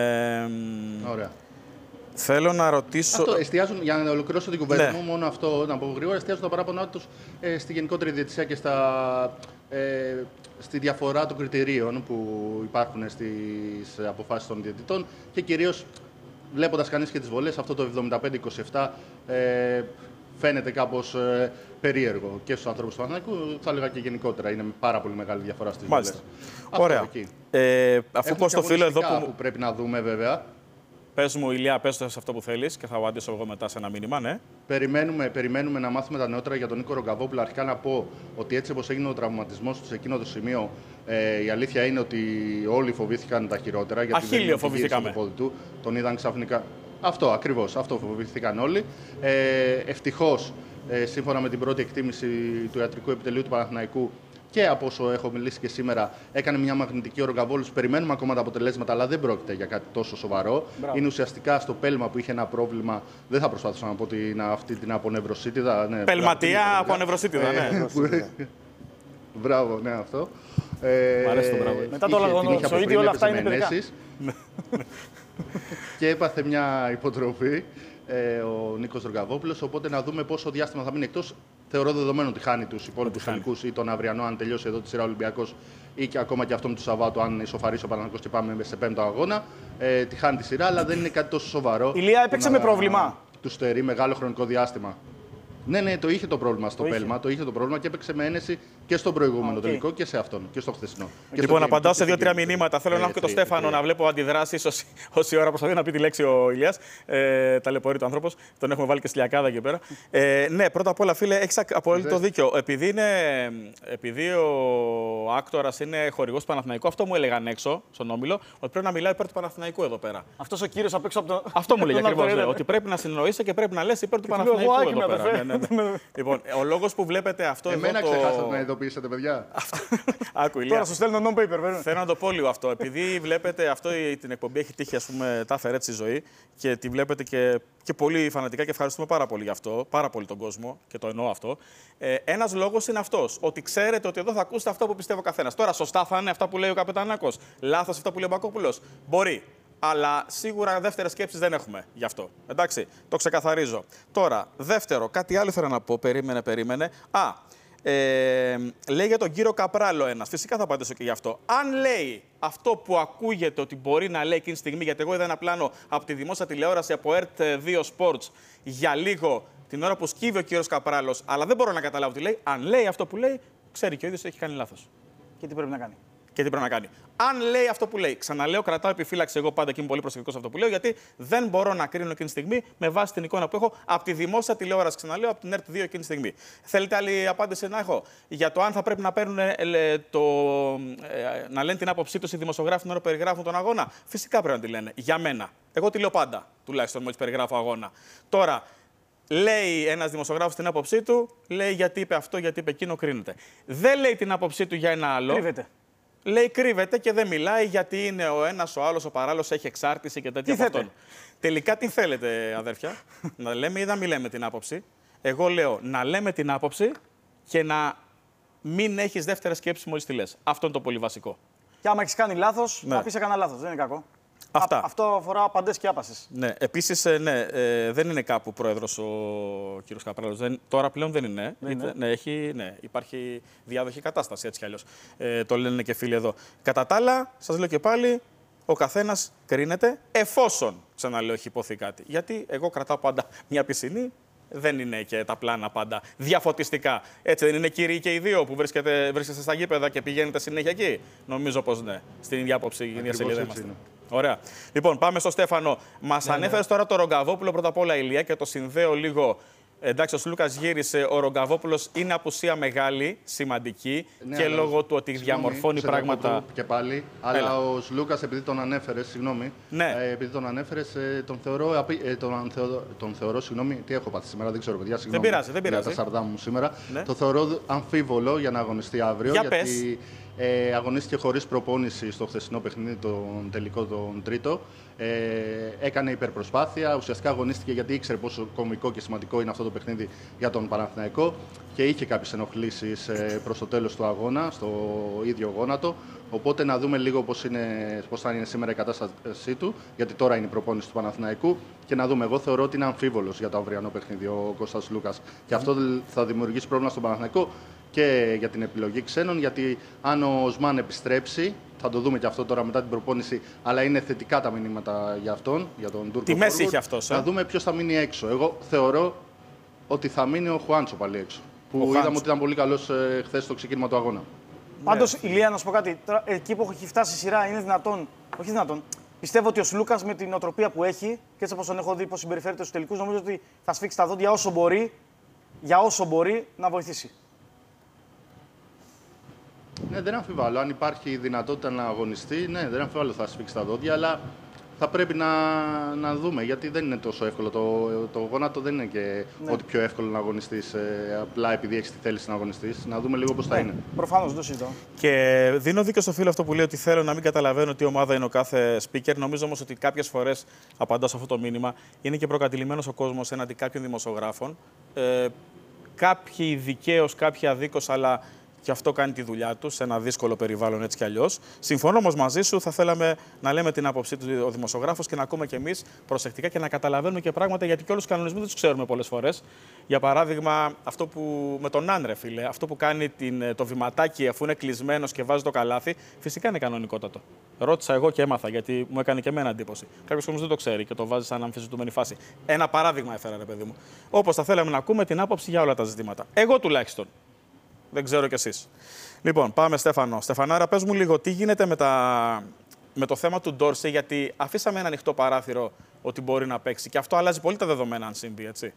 ωραία. Θέλω να ρωτήσω. Αυτό, εστιάζουν, για να ολοκληρώσω την κουβέντα ναι. μου, μόνο αυτό να πω γρήγορα, εστιάζουν τα παράπονά τους ε, στη γενικότερη διαιτησία και στα, ε, στη διαφορά των κριτηρίων που υπάρχουν στις αποφάσεις των διαιτητών και κυρίως βλέποντας κανείς και τις βολές, αυτό το εβδομήντα πέντε είκοσι επτά ε, φαίνεται κάπως ε, περίεργο και στους ανθρώπους του Παναθηναϊκού, θα έλεγα και γενικότερα. Είναι πάρα πολύ μεγάλη διαφορά στις Μάλιστα. βολές. Ωραία. Ε, αφού πω στο φίλο εδώ που... που πρέπει να δούμε βέβαια. Πες μου, Ηλία, πες το σε αυτό που θέλεις και θα απαντήσω εγώ μετά σε ένα μήνυμα, ναι. Περιμένουμε, περιμένουμε να μάθουμε τα νεότερα για τον Νίκο Ρογκαβόπουλο. Αρχικά να πω ότι έτσι όπως έγινε ο τραυματισμός του σε εκείνο το σημείο, ε, η αλήθεια είναι ότι όλοι φοβήθηκαν τα χειρότερα. Γιατί Αχίλιο φοβηθήκαμε. Το πόδι του, τον είδαν ξαφνικά. Αυτό ακριβώς, αυτό φοβήθηκαν όλοι. Ε, ευτυχώς, ε, σύμφωνα με την πρώτη εκτίμηση του ιατρικού επιτελείου του Παναθηναϊκού, και από όσο έχω μιλήσει και σήμερα, έκανε μια μαγνητική ο Ρογκαβόλος. Περιμένουμε ακόμα τα αποτελέσματα, αλλά δεν πρόκειται για κάτι τόσο σοβαρό. Μπράβο. Είναι ουσιαστικά στο πέλμα που είχε ένα πρόβλημα. Δεν θα προσπαθήσω να πω την, αυτή την απονευροσίτιδα. Ναι, Πελματία απονευροσίτιδα, ναι. Μπράβο, ναι, αυτό. Ε, Μ' αρέσει το μπράβο. Μετά το λαγονοψοίτη όλα αυτά είναι παιδικά. Και έπαθε μια υποτροφή ε, ο Νίκος Ρογκαβόπουλος, οπότε να δούμε πόσο διάστημα θα μείνει εκτός. Θεωρώ δεδομένο ότι χάνει τους υπόλοιπους τελικούς ή τον αυριανό, αν τελειώσει εδώ τη σειρά Ολυμπιακός, ή και ακόμα και αυτό με του Σαββάτου, αν ισοφαρίσει ο Παναθηναϊκός και πάμε σε πέμπτο αγώνα. Ε, τη χάνει τη σειρά, αλλά δεν είναι κάτι τόσο σοβαρό. Η Ηλία έπαιξε με πρόβλημα. Του στερεί μεγάλο χρονικό διάστημα. Ναι, ναι, το είχε το πρόβλημα στο το πέλμα, είχε. το είχε το πρόβλημα και έπαιξε με ένεση και στον προηγούμενο okay. τελικό και σε αυτόν και στο χθεσινό. Και Λοιπόν, στο απαντάω game, σε δύο-τρία μηνύματα. Θέλω να έχω και τον Στέφανο να βλέπω αντιδράσεις όση, όση ώρα προσπαθεί να πει τη λέξη ο Ηλίας. Ε, ταλαιπωρεί το άνθρωπος. Τον έχουμε βάλει και στη λιακάδα εκεί πέρα. Ε, ναι, πρώτα απ' όλα, φίλε, έχεις απολύτω δίκιο. Επειδή, είναι, επειδή ο άκτορας είναι χορηγός του Παναθηναϊκού, αυτό μου έλεγαν έξω στον Όμιλο, ότι πρέπει να μιλάει υπέρ του Παναθηναϊκού εδώ πέρα. Αυτός ο κύριος απ' έξω από το. Αυτό μου λέει ακριβώς. Ότι πρέπει να συνεννοείσαι και πρέπει να λες υπέρ του Παναθηναϊκού εδώ πέρα. Λοιπόν, ο λόγος που βλέπετε αυτό Εμένα εδώ. Εμένα ξεχάσατε να ειδοποιήσετε, παιδιά. Άκου, Ηλία. Τώρα σου στέλνω non-paper. Θέλω να το πω λίγο αυτό. Επειδή βλέπετε αυτό την εκπομπή έχει τύχει, ας πούμε, τα φερέτ στη ζωή και τη βλέπετε και, και πολύ φανατικά και ευχαριστούμε πάρα πολύ γι' αυτό. Πάρα πολύ τον κόσμο και το εννοώ αυτό. Ε, ένας λόγος είναι αυτός. Ότι ξέρετε ότι εδώ θα ακούσετε αυτό που πιστεύει ο καθένας. Τώρα, σωστά θα είναι αυτά που λέει ο Καπετανάκος. Λάθος αυτά που λέει ο Μπακόπουλος. Μπορεί. Αλλά σίγουρα δεύτερες σκέψεις δεν έχουμε γι' αυτό. Εντάξει, το ξεκαθαρίζω. Τώρα, δεύτερο, κάτι άλλο ήθελα να πω. Περίμενε, περίμενε. Α, Ε, λέει για τον κύριο Καπράλο ένας. Φυσικά θα απαντήσω και γι' αυτό. Αν λέει αυτό που ακούγεται ότι μπορεί να λέει εκείνη τη στιγμή, γιατί εγώ είδα ένα πλάνο από τη δημόσια τηλεόραση από ΕΡΤ δύο Sports για λίγο την ώρα που σκύβει ο κύριος Καπράλος, αλλά δεν μπορώ να καταλάβω τι λέει. Αν λέει αυτό που λέει, ξέρει και ο ίδιος ότι έχει κάνει λάθος. Και τι πρέπει να κάνει. Και τι πρέπει να κάνει. Αν λέει αυτό που λέει, ξαναλέω, κρατάω επιφύλαξη εγώ πάντα και είμαι πολύ προσεκτικός σε αυτό που λέω, γιατί δεν μπορώ να κρίνω εκείνη τη στιγμή με βάση την εικόνα που έχω από τη δημόσια τηλεόραση. Ξαναλέω, από την ΕΡΤ δύο εκείνη τη στιγμή. Θέλετε άλλη απάντηση να έχω για το αν θα πρέπει να παίρνουν ε, το, ε, να λένε την άποψή του οι δημοσιογράφοι την ώρα που περιγράφουν τον αγώνα? Φυσικά πρέπει να τη λένε. Για μένα. Εγώ τη λέω πάντα, τουλάχιστον μόλις περιγράφω αγώνα. Τώρα, λέει ένας δημοσιογράφος την άποψή του, λέει γιατί είπε αυτό, γιατί είπε εκείνο, κρίνεται. Δεν λέει την άποψή του για ένα άλλο. Κρύβεται. Λέει κρύβεται και δεν μιλάει γιατί είναι ο ένας, ο άλλος, ο παράλληλος, έχει εξάρτηση και τέτοια από αυτόν. Τελικά τι θέλετε, αδέρφια, να λέμε ή να μην λέμε την άποψη? Εγώ λέω να λέμε την άποψη και να μην έχεις δεύτερη σκέψη μόλις τη λες. Αυτό είναι το πολύ βασικό. Και άμα έχεις κάνει λάθος, Ναι. να πεις έκανα λάθος. Δεν είναι κακό. Αυτά. Α, αυτό αφορά απαντές και άπασες. Ναι, επίσης, ε, ναι, ε, δεν είναι κάπου πρόεδρος ο κύριος Καπράλος. Δεν, τώρα πλέον δεν είναι. Δεν Είτε- είναι. ναι, έχει, ναι, υπάρχει διάδοχη κατάσταση έτσι κι αλλιώς. Ε, το λένε και φίλοι εδώ. Κατά τα άλλα, σας λέω και πάλι, ο καθένας κρίνεται εφόσον, ξαναλέω, έχει υποθεί κάτι. Γιατί εγώ κρατάω πάντα μια πισινή. Δεν είναι και τα πλάνα πάντα διαφωτιστικά. Έτσι δεν είναι, κύριοι και οι δύο που βρίσκεται, βρίσκεστε στα γήπεδα και πηγαίνετε συνέχεια εκεί? Νομίζω πως ναι. Στην ίδια άποψη, η ίδια Ακριβώς σελίδα έτσι είμαστε. είναι. Ωραία. Λοιπόν, πάμε στο Στέφανο. Μας Ναι, ανέφερε ναι. τώρα το Ρογκαβόπουλο πρώτα απ' όλα, Ηλία, και το συνδέω λίγο. Εντάξει, ο Σλούκας γύρισε. Ο Ρογκαβόπουλος είναι απουσία μεγάλη, σημαντική Ναι, και αλλά- λόγω του ότι συγγνώμη, διαμορφώνει σε πράγματα. διακόπτω Και πάλι, αλλά Έλα. ο Λούκας, επειδή τον ανέφερε, συγγνώμη. Ναι. Ε, επειδή τον ανέφερε, τον θεωρώ. απει- Ε, τον, θεωρώ τον θεωρώ, συγγνώμη, τι έχω πάθει σήμερα, δεν ξέρω, παιδιά. Συγγνώμη, πειράζει, δεν πειράζει. Για τα σαρδάμ μου σήμερα. Ναι. Το θεωρώ αμφίβολο για να αγωνιστεί αύριο. Για γιατί ε, αγωνίστηκε χωρίς προπόνηση στο χθεσινό παιχνίδι, τον τελικό, τον τρίτο. Ε, έκανε υπερπροσπάθεια. Ουσιαστικά αγωνίστηκε γιατί ήξερε πόσο κομβικό και σημαντικό είναι αυτό το παιχνίδι για τον Παναθηναϊκό και είχε κάποιες ενοχλήσεις ε, προς το τέλος του αγώνα, στο ίδιο γόνατο. Οπότε να δούμε λίγο πώς, είναι, πώς θα είναι σήμερα η κατάστασή του, γιατί τώρα είναι η προπόνηση του Παναθηναϊκού. Και να δούμε, εγώ θεωρώ ότι είναι αμφίβολος για το αυριανό παιχνίδι ο Κώστας Λούκας. Και αυτό θα δημιουργήσει πρόβλημα στον Παναθηναϊκό και για την επιλογή ξένων, γιατί αν ο Οσμάν επιστρέψει, θα το δούμε και αυτό τώρα μετά την προπόνηση, αλλά είναι θετικά τα μηνύματα για αυτόν, για τον Τούρκο. Τι μέση forward. είχε αυτός, ε? Να δούμε ποιος θα μείνει έξω. Εγώ θεωρώ ότι θα μείνει ο Χουάντσο πάλι έξω. Που Ο είδαμε Χουάντσο. ότι ήταν πολύ καλός ε, χθες στο ξεκίνημα του αγώνα. Πάντως, Ηλία, να σου πω κάτι. Τώρα, εκεί που έχει φτάσει η σειρά, είναι δυνατόν. Όχι δυνατόν. Πιστεύω ότι ο Σλούκας με την νοοτροπία που έχει και έτσι όπως τον έχω δει πώς συμπεριφέρεται στους τελικούς, νομίζω ότι θα σφίξει τα δόντια όσο μπορεί, για όσο μπορεί να βοηθήσει. Ναι, δεν αμφιβάλλω. Αν υπάρχει δυνατότητα να αγωνιστεί, ναι, δεν αμφιβάλλω θα σφίξει τα δόντια, αλλά θα πρέπει να, να δούμε. Γιατί δεν είναι τόσο εύκολο. Το, το γόνατο δεν είναι και Ναι. ότι πιο εύκολο να αγωνιστείς ε, απλά επειδή έχει τη θέληση να αγωνιστείς. Να δούμε λίγο πώς θα είναι. Προφανώς, δεν το συζητώ. Και δίνω δίκιο στο φίλο αυτό που λέει ότι θέλω να μην καταλαβαίνω τι ομάδα είναι ο κάθε speaker. Νομίζω όμως ότι κάποιες φορές, απαντάω σε αυτό το μήνυμα, είναι και προκατηλημένος ο κόσμος έναντι κάποιων δημοσιογράφων. Ε, κάποιοι δικαίως, κάποιοι αδίκως, αλλά και αυτό κάνει τη δουλειά του σε ένα δύσκολο περιβάλλον έτσι κι αλλιώς. Συμφωνώ όμως μαζί σου, θα θέλαμε να λέμε την άποψή του ο δημοσιογράφος και να ακούμε κι εμείς προσεκτικά και να καταλαβαίνουμε και πράγματα, γιατί και όλους τους κανονισμούς δεν τους ξέρουμε πολλές φορές. Για παράδειγμα, αυτό που με τον Άνρε, φίλε, αυτό που κάνει την, το βηματάκι αφού είναι κλεισμένος και βάζει το καλάθι, φυσικά είναι κανονικότατο. Ρώτησα εγώ και έμαθα, γιατί μου έκανε και εμένα εντύπωση. Κάποιος όμως δεν το ξέρει και το βάζει σαν αμφισβητούμενη φάση. Ένα παράδειγμα έφερα, ρε παιδί μου. Όπως θα θέλαμε να ακούμε την άποψη για όλα τα ζητήματα. Εγώ τουλάχιστον. Δεν ξέρω κι εσείς. Λοιπόν, πάμε Στέφανο. Στεφανάρα, πες μου λίγο τι γίνεται με, τα... με το θέμα του Ντόρσεϊ, γιατί αφήσαμε ένα ανοιχτό παράθυρο ότι μπορεί να παίξει και αυτό αλλάζει πολύ τα δεδομένα αν συμβεί, έτσι.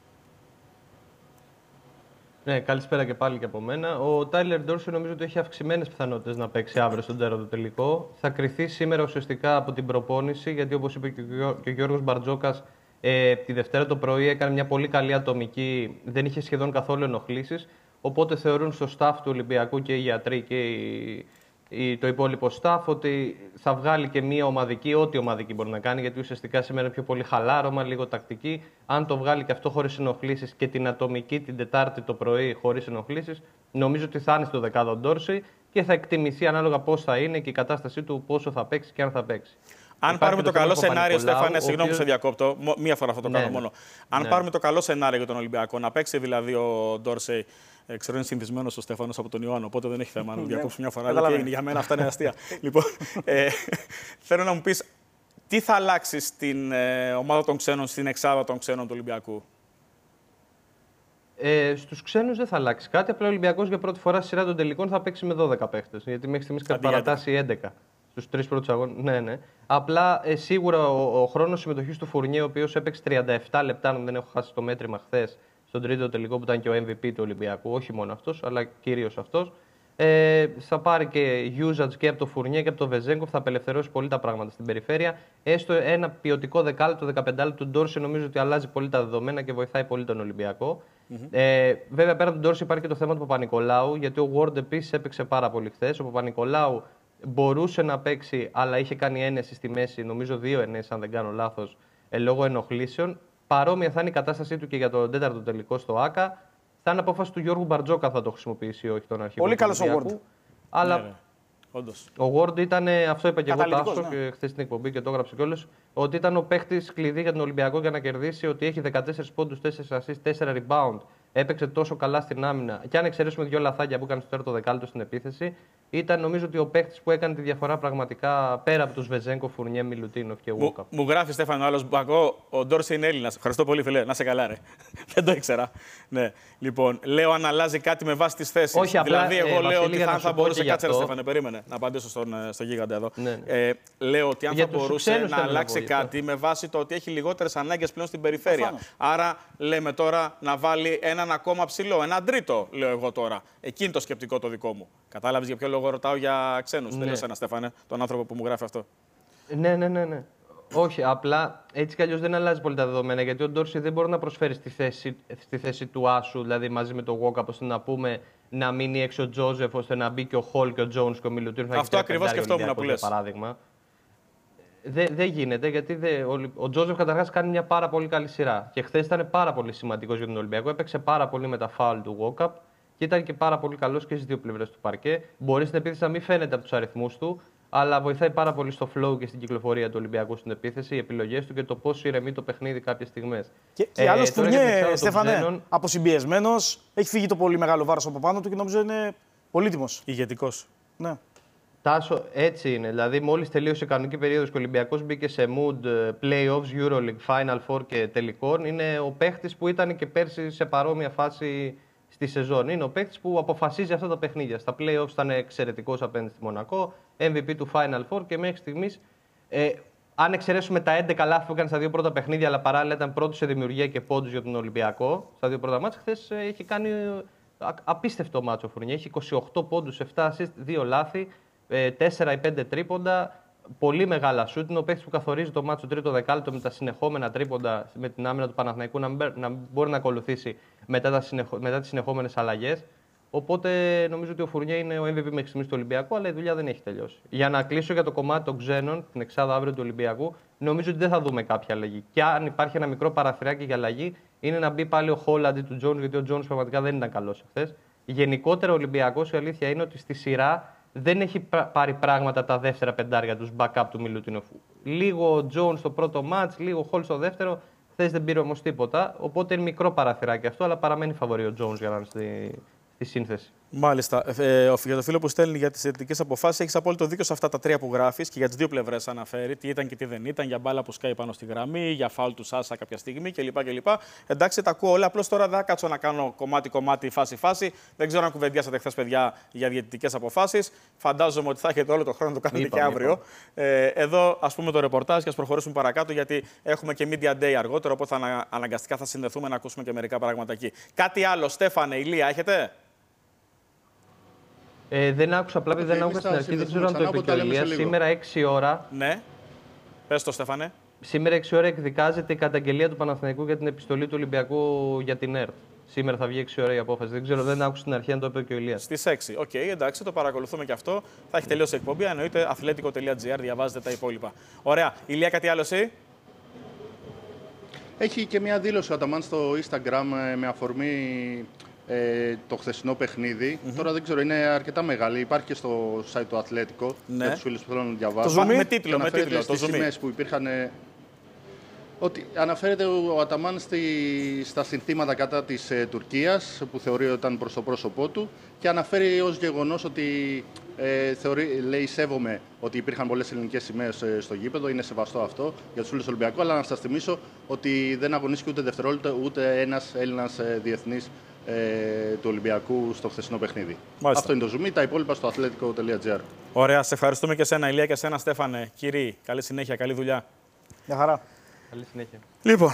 Ναι, καλησπέρα και πάλι και από μένα. Ο Τάιλερ Ντόρσεϊ νομίζω ότι έχει αυξημένες πιθανότητες να παίξει αύριο στον τέταρτο τελικό. Θα κριθεί σήμερα ουσιαστικά από την προπόνηση, γιατί όπως είπε και ο Γιώ- και ο Γιώργος Μπαρτζόκας, ε, τη Δευτέρα το πρωί έκανε μια πολύ καλή ατομική, δεν είχε σχεδόν καθόλου ενοχλήσεις. Οπότε θεωρούν στο staff του Ολυμπιακού και οι γιατροί και οι, οι, το υπόλοιπο staff ότι θα βγάλει και μια ομαδική, ό,τι ομαδική μπορεί να κάνει, γιατί ουσιαστικά σήμερα είναι πιο πολύ χαλάρωμα, λίγο τακτική. Αν το βγάλει και αυτό χωρίς ενοχλήσεις και την ατομική την Τετάρτη το πρωί χωρίς ενοχλήσεις, νομίζω ότι θα είναι στο δεκάδο Ντόρσεϊ και θα εκτιμηθεί ανάλογα πώς θα είναι και η κατάστασή του, πόσο θα παίξει και αν θα παίξει. Αν Υπάρχει πάρουμε το το θέμα καλό του σενάριο, Παπα-Νικολάου, Στέφανε, ο συγγνώμη που οποίος- σε διακόπτω, μο- μία φορά αυτό το Ναι, κάνω ναι. μόνο. Αν Ναι. πάρουμε το καλό σενάριο για τον Ολυμπιακό, να παίξει δηλαδή ο Ντόρσεϊ Ε, ξέρω είναι συνηθισμένο ο Στέφανος από τον Ιωάννο, οπότε δεν έχει θέμα να διακόψω μια φορά. Αλλά για μένα αυτά είναι αστεία. Λοιπόν, ε, θέλω να μου πεις, τι θα αλλάξει στην ε, ομάδα των ξένων, στην εξάδα των ξένων του Ολυμπιακού? Ε, στους ξένους δεν θα αλλάξει κάτι. Απλά ο Ολυμπιακός για πρώτη φορά στη σειρά των τελικών θα παίξει με δώδεκα παίχτες. Γιατί μέχρι στιγμής κατά παρατάσει έντεκα στους τρεις πρώτους αγώνες. Ναι, ναι. Απλά ε, σίγουρα ο, ο χρόνος συμμετοχής του Φουρνιέ, ο οποίος έπαιξε τριάντα επτά λεπτά, αν δεν έχω χάσει το μέτρημα χθες, στον τρίτο τελικό που ήταν και ο εμ βι πι του Ολυμπιακού. Όχι μόνο αυτός, αλλά κυρίως αυτός. Ε, θα πάρει και usage και από το Φουρνιέ και από το Βεζέγκοφ, θα απελευθερώσει πολύ τα πράγματα στην περιφέρεια. Έστω ένα ποιοτικό δεκάλεπτο, δεκαπεντάλεπτο του Ντόρση νομίζω ότι αλλάζει πολύ τα δεδομένα και βοηθάει πολύ τον Ολυμπιακό. Mm-hmm. Ε, βέβαια, πέρα από τον Ντόρση υπάρχει και το θέμα του Παπα-Νικολάου, γιατί ο Ward επίσης έπαιξε πάρα πολύ χθες. Ο Παπα-Νικολάου μπορούσε να παίξει, αλλά είχε κάνει ένεση στη μέση, νομίζω δύο ενέσεις, αν δεν κάνω λάθος, ε, λόγω ενοχλήσεων. Παρόμοια θα είναι η κατάστασή του και για τον τέταρτο τελικό στο ΆΚΑ. Θα είναι απόφαση του Γιώργου Μπαρτζόκα θα το χρησιμοποιήσει ή όχι τον αρχηγό. Πολύ καλός ο Ward. Αλλά ναι, ναι. Όντως. Ο Ward ήταν, αυτό είπα και εγώ Τάσο ναι. και χθες στην εκπομπή και το έγραψε κιόλας, ότι ήταν ο παίχτης κλειδί για τον Ολυμπιακό για να κερδίσει, ότι έχει δεκατέσσερις πόντους, τέσσερα assist, τέσσερα rebound. Έπαιξε τόσο καλά στην άμυνα. Και αν εξαιρέσουμε δύο λαθάκια που έκανε στο τέταρτο δεκάλεπτο στην επίθεση, ήταν νομίζω ότι ο παίχτης που έκανε τη διαφορά πραγματικά πέρα από τους Βεζέγκο, Φουρνιέ, Μιλουτίνοφ και Walkup. Μου, μου γράφει Στέφανο άλλο Μπακό, ο Ντόρση είναι Έλληνας. Ευχαριστώ πολύ, φιλέ. Να σε καλά, ρε. Δεν το ήξερα. Ναι. Λοιπόν, λέω αν αλλάζει κάτι με βάση τις θέσεις. Όχι, απλά, δηλαδή, εγώ ε, λέω Βασίλη, ότι θα, θα μπορούσε. Κάτσε, αυτό... Στέφανε, περίμενε. Να απαντήσω στον, στο γίγαντα εδώ. Ναι, ναι. Ε, λέω ότι αν για θα μπορούσε να αλλάξει να κάτι με βάση το ότι έχει λιγότερες ανάγκες πλέον στην περιφέρεια. Αφάνω. Άρα λέμε τώρα να βάλει έναν ακόμα ψηλό, έναν τρίτο, λέω εγώ τώρα. Εκείνη το σκεπτικό το δικό μου. Κατάλαβες για ποιο λόγο ρωτάω για ξένους? Ναι. Δεν ένα Στέφανε, τον άνθρωπο που μου γράφει αυτό. Ναι, ναι, ναι. ναι. Όχι, απλά έτσι κι αλλιώς δεν αλλάζει πολύ τα δεδομένα, γιατί ο Ντόρση δεν μπορεί να προσφέρει στη θέση, στη θέση του Άσου, δηλαδή μαζί με τον Walkup, ώστε να πούμε να μείνει έξω ο Τζόζεφ, ώστε να μπει και ο Χολ και ο Τζόουνς και ο Μιλουτίνοφ. Αυτό ακριβώς σκεφτόμουν που λες. Παράδειγμα. Δεν δε γίνεται, γιατί δε, ο, ο Τζόζεφ καταρχάς κάνει μια πάρα πολύ καλή σειρά. Και χθες ήταν πάρα πολύ σημαντικός για τον Ολυμπιακό. Έπαιξε πάρα πολύ με τα φάουλ του Walkup και ήταν και πάρα πολύ καλός και στις δύο πλευρές του παρκέ. Μπορεί στην επίθεση να μην φαίνεται από τους αριθμούς του, αλλά βοηθάει πάρα πολύ στο flow και στην κυκλοφορία του Ολυμπιακού στην επίθεση, οι επιλογές του και το πώς ηρεμεί το παιχνίδι κάποιες στιγμές. Και, και ε, άλλος Φουρνιέ, Στέφανε, ξένων... αποσυμπιεσμένος, έχει φύγει το πολύ μεγάλο βάρος από πάνω του και νομίζω είναι πολύτιμος. Ηγετικός. Ναι. Τάσο, έτσι είναι. Δηλαδή, μόλις τελείωσε η κανονική περίοδος και ο Ολυμπιακός μπήκε σε mood playoffs, Euroleague, Final Four και τελικών, είναι ο παίχτης που ήταν και πέρσι σε παρόμοια φάση στη σεζόν. Είναι ο παίκτης που αποφασίζει αυτά τα παιχνίδια. Στα playoffs ήταν εξαιρετικός απέναντι στη Μονακό, εμ βι πι του Final Four και μέχρι στιγμής, ε, αν εξαιρέσουμε τα έντεκα λάθη που έκανε στα δύο πρώτα παιχνίδια, αλλά παράλληλα ήταν πρώτος σε δημιουργία και πόντους για τον Ολυμπιακό στα δύο πρώτα μάτς, χθες ε, έχει κάνει ε, απίστευτο μάτσο ο Φουρνιέ. Έχει είκοσι οκτώ πόντους, επτά assist, δύο λάθη, ε, τέσσερα ή πέντε τρίποντα. Πολύ μεγάλα σούτ. Είναι ο παίκτης που καθορίζει το μάτσο τρίτο δεκάλεπτο με τα συνεχόμενα τρίποντα με την άμυνα του Παναθηναϊκού να, να μπορεί να ακολουθήσει μετά, τα συνεχ... μετά τις συνεχόμενες αλλαγές. Οπότε νομίζω ότι ο Φουρνιέ είναι ο εμ βι πι μέχρι στιγμής του Ολυμπιακού, αλλά η δουλειά δεν έχει τελειώσει. Για να κλείσω για το κομμάτι των ξένων, την εξάδα αύριο του Ολυμπιακού, νομίζω ότι δεν θα δούμε κάποια αλλαγή. Και αν υπάρχει ένα μικρό παραθυράκι για αλλαγή, είναι να μπει πάλι ο Χολ αντί του Τζόνς, γιατί ο Τζόνς πραγματικά δεν ήταν καλός εχθές. Γενικότερα ο Ολυμπιακός, η αλήθεια είναι ότι στη σειρά δεν έχει πάρει πράγματα τα δεύτερα πεντάρια του backup του Μιλουτίνοφ. Λίγο ο Τζόνς στο πρώτο μάτς, λίγο ο Χολ στο δεύτερο. Χθες δεν πήρε όμως τίποτα. Οπότε είναι μικρό παραθυράκι αυτό, αλλά παραμένει φαβορί ο Τζόνς για να είναι στη, στη σύνθεση. Μάλιστα. Ε, για το φίλο που στέλνει για τις θετικές αποφάσεις, έχεις απόλυτο δίκιο σε αυτά τα τρία που γράφεις και για τις δύο πλευρές αναφέρει. Τι ήταν και τι δεν ήταν, για μπάλα που σκάει πάνω στη γραμμή, για φάουλ του Σάσα κάποια στιγμή κλπ. κλπ. Εντάξει, τα ακούω όλα. Απλώς τώρα δεν θα κάτσω να κάνω κομμάτι-κομμάτι, φάση-φάση. Δεν ξέρω αν κουβεντιάσατε χθες, παιδιά, για διαιτητικές αποφάσεις. Φαντάζομαι ότι θα έχετε όλο τον χρόνο να το κάνετε είπα, και αύριο. Ε, εδώ, ας πούμε, το ρεπορτάζ και ας προχωρήσουμε παρακάτω, γιατί έχουμε και Media Day αργότερο. Οπότε θα, αναγκαστικά θα συνδεθούμε να ακούσουμε και μερικά πράγματα εκεί. Κάτι άλλο, Στέφανε, Ηλία, έχετε? Ε, δεν άκουσα, απλά okay, δεν άκουσα στην αρχή, δεν ξέρω αν το είπε και ο Ηλίας. Σήμερα έξι ώρα. Ναι, πες το, Στέφανε. Σήμερα έξι ώρα εκδικάζεται η καταγγελία του Παναθηναϊκού για την επιστολή του Ολυμπιακού για την ΕΡΤ. Σήμερα θα βγει έξι ώρα η απόφαση. Δεν ξέρω, δεν άκουσα στην αρχή αν το είπε και ο Ηλίας. Στις έξι. Οκ, okay, εντάξει, το παρακολουθούμε και αυτό. Θα έχει τελειώσει η εκπομπή. Εννοείται αθλέτικο τελεία τζι άρ, διαβάζετε τα υπόλοιπα. Ωραία. Ηλία, κάτι άλλο εσύ? Έχει και μια δήλωση ο Αταμάν στο Instagram με αφορμή ε, το χθεσινό παιχνίδι. Mm-hmm. Τώρα δεν ξέρω, είναι αρκετά μεγάλη. Υπάρχει και στο site του Αθλέτικο, ναι, για τους φίλους που θέλουν να διαβάσουν. Με τίτλο, με τίτλο. Στις σημαίες που υπήρχαν. ότι αναφέρεται ο Αταμάν στη, στα συνθήματα κατά της ε, Τουρκίας, που θεωρεί ότι ήταν προς το πρόσωπό του, και αναφέρει ως γεγονός ότι ε, θεωρεί, λέει, σέβομαι ότι υπήρχαν πολλές ελληνικές σημαίες ε, στο γήπεδο, είναι σεβαστό αυτό για τους φίλους του Ολυμπιακού, αλλά να σας θυμίσω ότι δεν αγωνίστηκε ούτε δευτερόλεπτο ούτε ένας Έλληνας ε, διεθνής ε, του Ολυμπιακού στο χθεσινό παιχνίδι. Μάλιστα. Αυτό είναι το zoom, τα υπόλοιπα στο αθλέτικο τελεία τζι άρ. Ωραία, σε ευχαριστούμε και εσένα, Ηλία, και εσένα, Στέφανε. Κύριοι, καλή συνέχεια, καλή δουλειά. Μια χαρά. Καλή συνέχεια. Λοιπόν,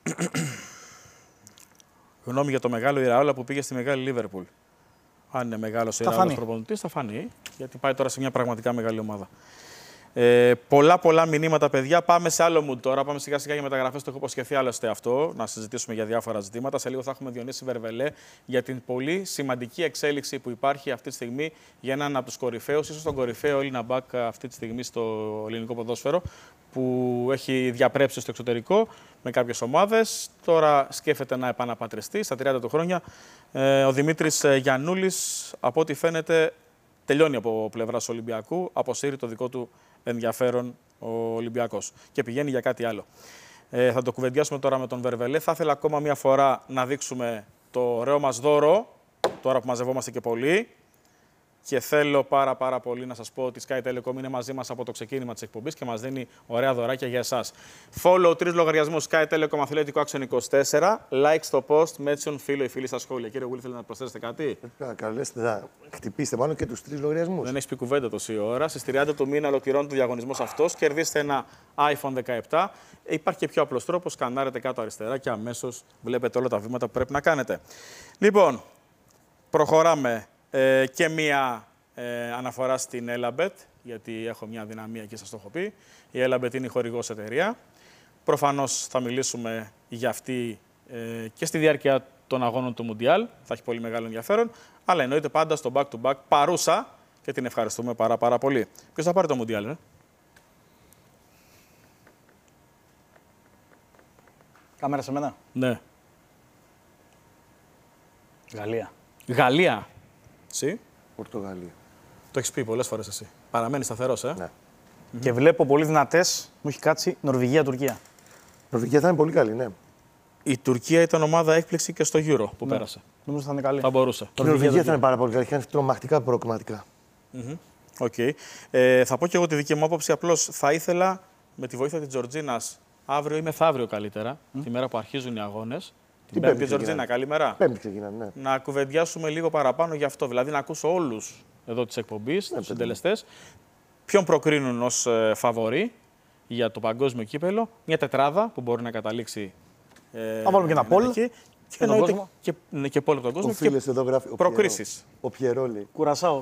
γνώμη για το μεγάλο Ιραόλα που πήγε στη μεγάλη Λίβερπουλ. Αν είναι μεγάλο Ιραόλα προπονητή, θα φανεί, γιατί πάει τώρα σε μια πραγματικά μεγάλη ομάδα. Ε, πολλά πολλά μηνύματα, παιδιά. Πάμε σε άλλο mood τώρα. Πάμε σιγά σιγά για μεταγραφές. Το έχω υποσχεθεί άλλωστε αυτό, να συζητήσουμε για διάφορα ζητήματα. Σε λίγο θα έχουμε Διονύση Βερβελέ για την πολύ σημαντική εξέλιξη που υπάρχει αυτή τη στιγμή για έναν από τους κορυφαίους, ίσως τον κορυφαίο Έλληνα μπακ αυτή τη στιγμή στο ελληνικό ποδόσφαιρο, που έχει διαπρέψει στο εξωτερικό με κάποιες ομάδες. Τώρα σκέφτεται να επαναπατριστεί στα τριάντα του χρόνια. Ε, ο Δημήτρης Γιαννούλης, από ό,τι φαίνεται, τελειώνει από πλευράς Ολυμπιακού, αποσύρει το δικό του ενδιαφέρον ο Ολυμπιακός και πηγαίνει για κάτι άλλο. Ε, θα το κουβεντιάσουμε τώρα με τον Βερβελέ. Θα ήθελα ακόμα μία φορά να δείξουμε το ωραίο μας δώρο, τώρα που μαζευόμαστε και πολλοί. Και θέλω πάρα πάρα πολύ να σας πω ότι η Sky Telecom είναι μαζί μας από το ξεκίνημα της εκπομπής και μας δίνει ωραία δωράκια για εσάς. Follow τρεις λογαριασμούς Sky Telecom Αθλητικό Άξιον είκοσι τέσσερα, like στο post, mention φίλο ή φίλη στα σχόλια. Κύριε Γουλή, θέλετε να προσθέσετε κάτι? Καλέστε να χτυπήστε πάνω και τους τρεις λογαριασμούς. Δεν έχει πει κουβέντα τόση ώρα. Στις τριάντα του μήνα ολοκληρώνεται ο διαγωνισμός αυτός. Κερδίστε ένα άιφον δεκαεπτά. Υπάρχει και πιο απλός τρόπος. Σκανάρετε κάτω αριστερά και αμέσως βλέπετε όλα τα βήματα που πρέπει να κάνετε. Λοιπόν, προχωράμε. Ε, και μία ε, αναφορά στην Elabet, γιατί έχω μια αδυναμία και σας το έχω πει. Η Elabet είναι η χορηγός εταιρεία. Προφανώς θα μιλήσουμε για αυτή ε, και στη διάρκεια των αγώνων του Μουντιάλ. Θα έχει πολύ μεγάλο ενδιαφέρον. Αλλά εννοείται πάντα στο back-to-back παρούσα και την ευχαριστούμε πάρα, πάρα πολύ. Ποιος θα πάρει το Μουντιάλ, ε? Κάμερα σε μένα. Ναι. Γαλλία. Γαλλία. Εσύ. Πορτογαλία. Το έχεις πει πολλές φορές εσύ. Παραμένει σταθερός, ε. Ναι. Mm-hmm. Και βλέπω πολύ δυνατές, μου έχει κάτσει Νορβηγία-Τουρκία. Νορβηγία θα είναι πολύ καλή, ναι. Η Τουρκία ήταν ομάδα έκπληξη και στο Euro που ναι. πέρασε. Νομίζω θα είναι καλή. Θα μπορούσε. Η Νορβηγία θα είναι πάρα πολύ καλή. Έχει τρομακτικά προκριματικά. Mm-hmm. Okay. Ε, θα πω και εγώ τη δική μου άποψη. Απλώς θα ήθελα με τη βοήθεια της Τζορτζίνας αύριο ή μεθαύριο καλύτερα, mm. τη μέρα που αρχίζουν οι αγώνες. Την Πέμπτη, Τζορτζίνα, καλημέρα. Πέμπτη ξεκινάνε, ναι. Να κουβεντιάσουμε λίγο παραπάνω γι' αυτό. Δηλαδή να ακούσω όλους εδώ της εκπομπής, ναι, τους συντελεστές, ποιον προκρίνουν ως ε, φαβορί για το παγκόσμιο κύπελο. Μια τετράδα που μπορεί να καταλήξει. Ε, να βάλουμε και ένα πόλ. Και, και, και, και, ναι, και πόλ από τον κόσμο. Ο φίλος εδώ γράφει. Προκρίσεις. Ο Πιερόλη. Κουρασάω.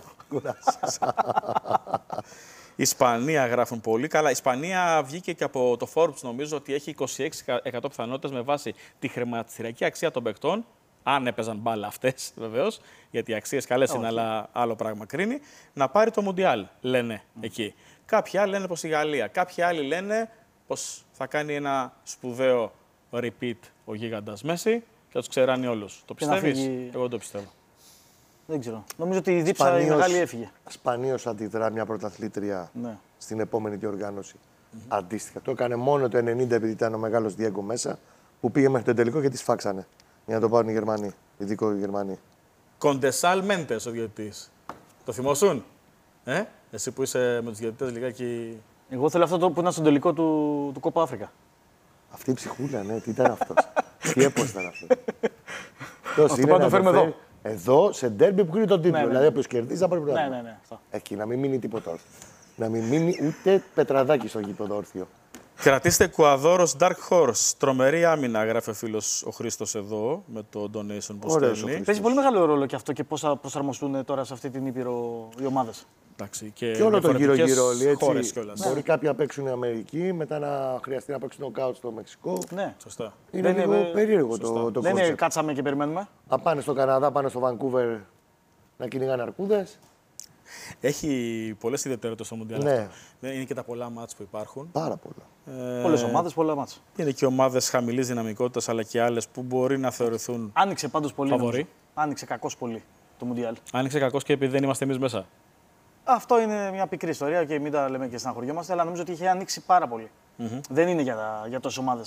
Ισπανία γράφουν πολύ καλά. Η Ισπανία βγήκε και από το Forbes, νομίζω ότι έχει είκοσι έξι τοις εκατό πιθανότητες με βάση τη χρηματιστηριακή αξία των παικτών. Αν έπαιζαν μπάλα αυτές, βεβαίως, γιατί οι αξίες καλές είναι, αλλά άλλο πράγμα κρίνει. Να πάρει το Μουντιάλ, λένε mm. εκεί. Κάποιοι άλλοι λένε πως η Γαλλία. Κάποιοι άλλοι λένε πως θα κάνει ένα σπουδαίο repeat ο γίγαντας Μέση και θα τους ξεράνει όλους. Το πιστεύεις? Φύγει... Εγώ το πιστεύω. Δεν ξέρω. Νομίζω ότι η δίψα η μεγάλη έφυγε. Σπανίως αντιδρά μια πρωταθλήτρια ναι. στην επόμενη διοργάνωση. Mm-hmm. Αντίστοιχα. Το έκανε μόνο το ενενήντα επειδή ήταν ο μεγάλος Διέγκο μέσα, που πήγε μέχρι το τελικό και τη σφάξανε. Για να το πάρουν οι Γερμανοί. Ειδικό οι Γερμανοί. Κοντεσάλ Μέντες ο διαιτητής. Το θυμόσουν? Ε? Εσύ που είσαι με τους διαιτητές λιγάκι. Εγώ θέλω αυτό το που ήταν στο τελικό του, του Κόπα Αφρικα. Αυτή η ψυχούλα, ναι, τι ήταν αυτός. Τι έπος ήταν αυτό. Αυτό πρέπει να το φέρουμε εδώ. Εδώ, σε ντέρμπι που κρίνει τον τίτλο. Ναι, ναι. Δηλαδή, όποιος κερδίζει, θα πρέπει να ναι, ναι, ναι, αυτό. Εκεί, να μην μείνει τίποτα όρθιο. Να μην μείνει ούτε πετραδάκι στο γήπεδο όρθιο. Κρατήστε Κουαδόρος Dark Horse. Τρομερή άμυνα, γράφει ο φίλος ο Χρήστος εδώ, με το donation που στέλνει. Παίζει πολύ μεγάλο ρόλο και αυτό και πώς θα προσαρμοστούν τώρα σε αυτή την Ήπειρο οι ομάδες. Εντάξει, και, και όλο το γύρω-γύρω όλοι, έτσι. Κιόλας. Μπορεί κάποιοι να παίξουν η Αμερική, μετά να χρειαστεί να παίξουν νοκάουτ στο Μεξικό. Ναι, σωστά. Είναι λίγο είναι... περίεργο το, το Δεν είναι κάτσαμε και περιμένουμε. Να πάνε στο Καναδά, πάνε στο Βανκούβερ να κυνηγάνε αρκούδες. Έχει πολλές ιδιαιτερότητες στο Μουντιάλ ναι. αυτό. Είναι και τα πολλά μάτς που υπάρχουν. Πάρα πολλά. Ε... Πολλές ομάδες, πολλά μάτς. Είναι και ομάδες χαμηλής δυναμικότητας, αλλά και άλλες που μπορεί να θεωρηθούν. Άνοιξε πάντως πολύ. Φαβορί. Άνοιξε κακώς πολύ το Μουντιάλ. Άνοιξε κακώς και επειδή δεν είμαστε εμείς μέσα. Αυτό είναι μια πικρή ιστορία και μην τα λέμε και στεναχωριόμαστε, αλλά νομίζω ότι είχε ανοίξει πάρα πολύ. Mm-hmm. Δεν είναι για, για τόσες ομάδες.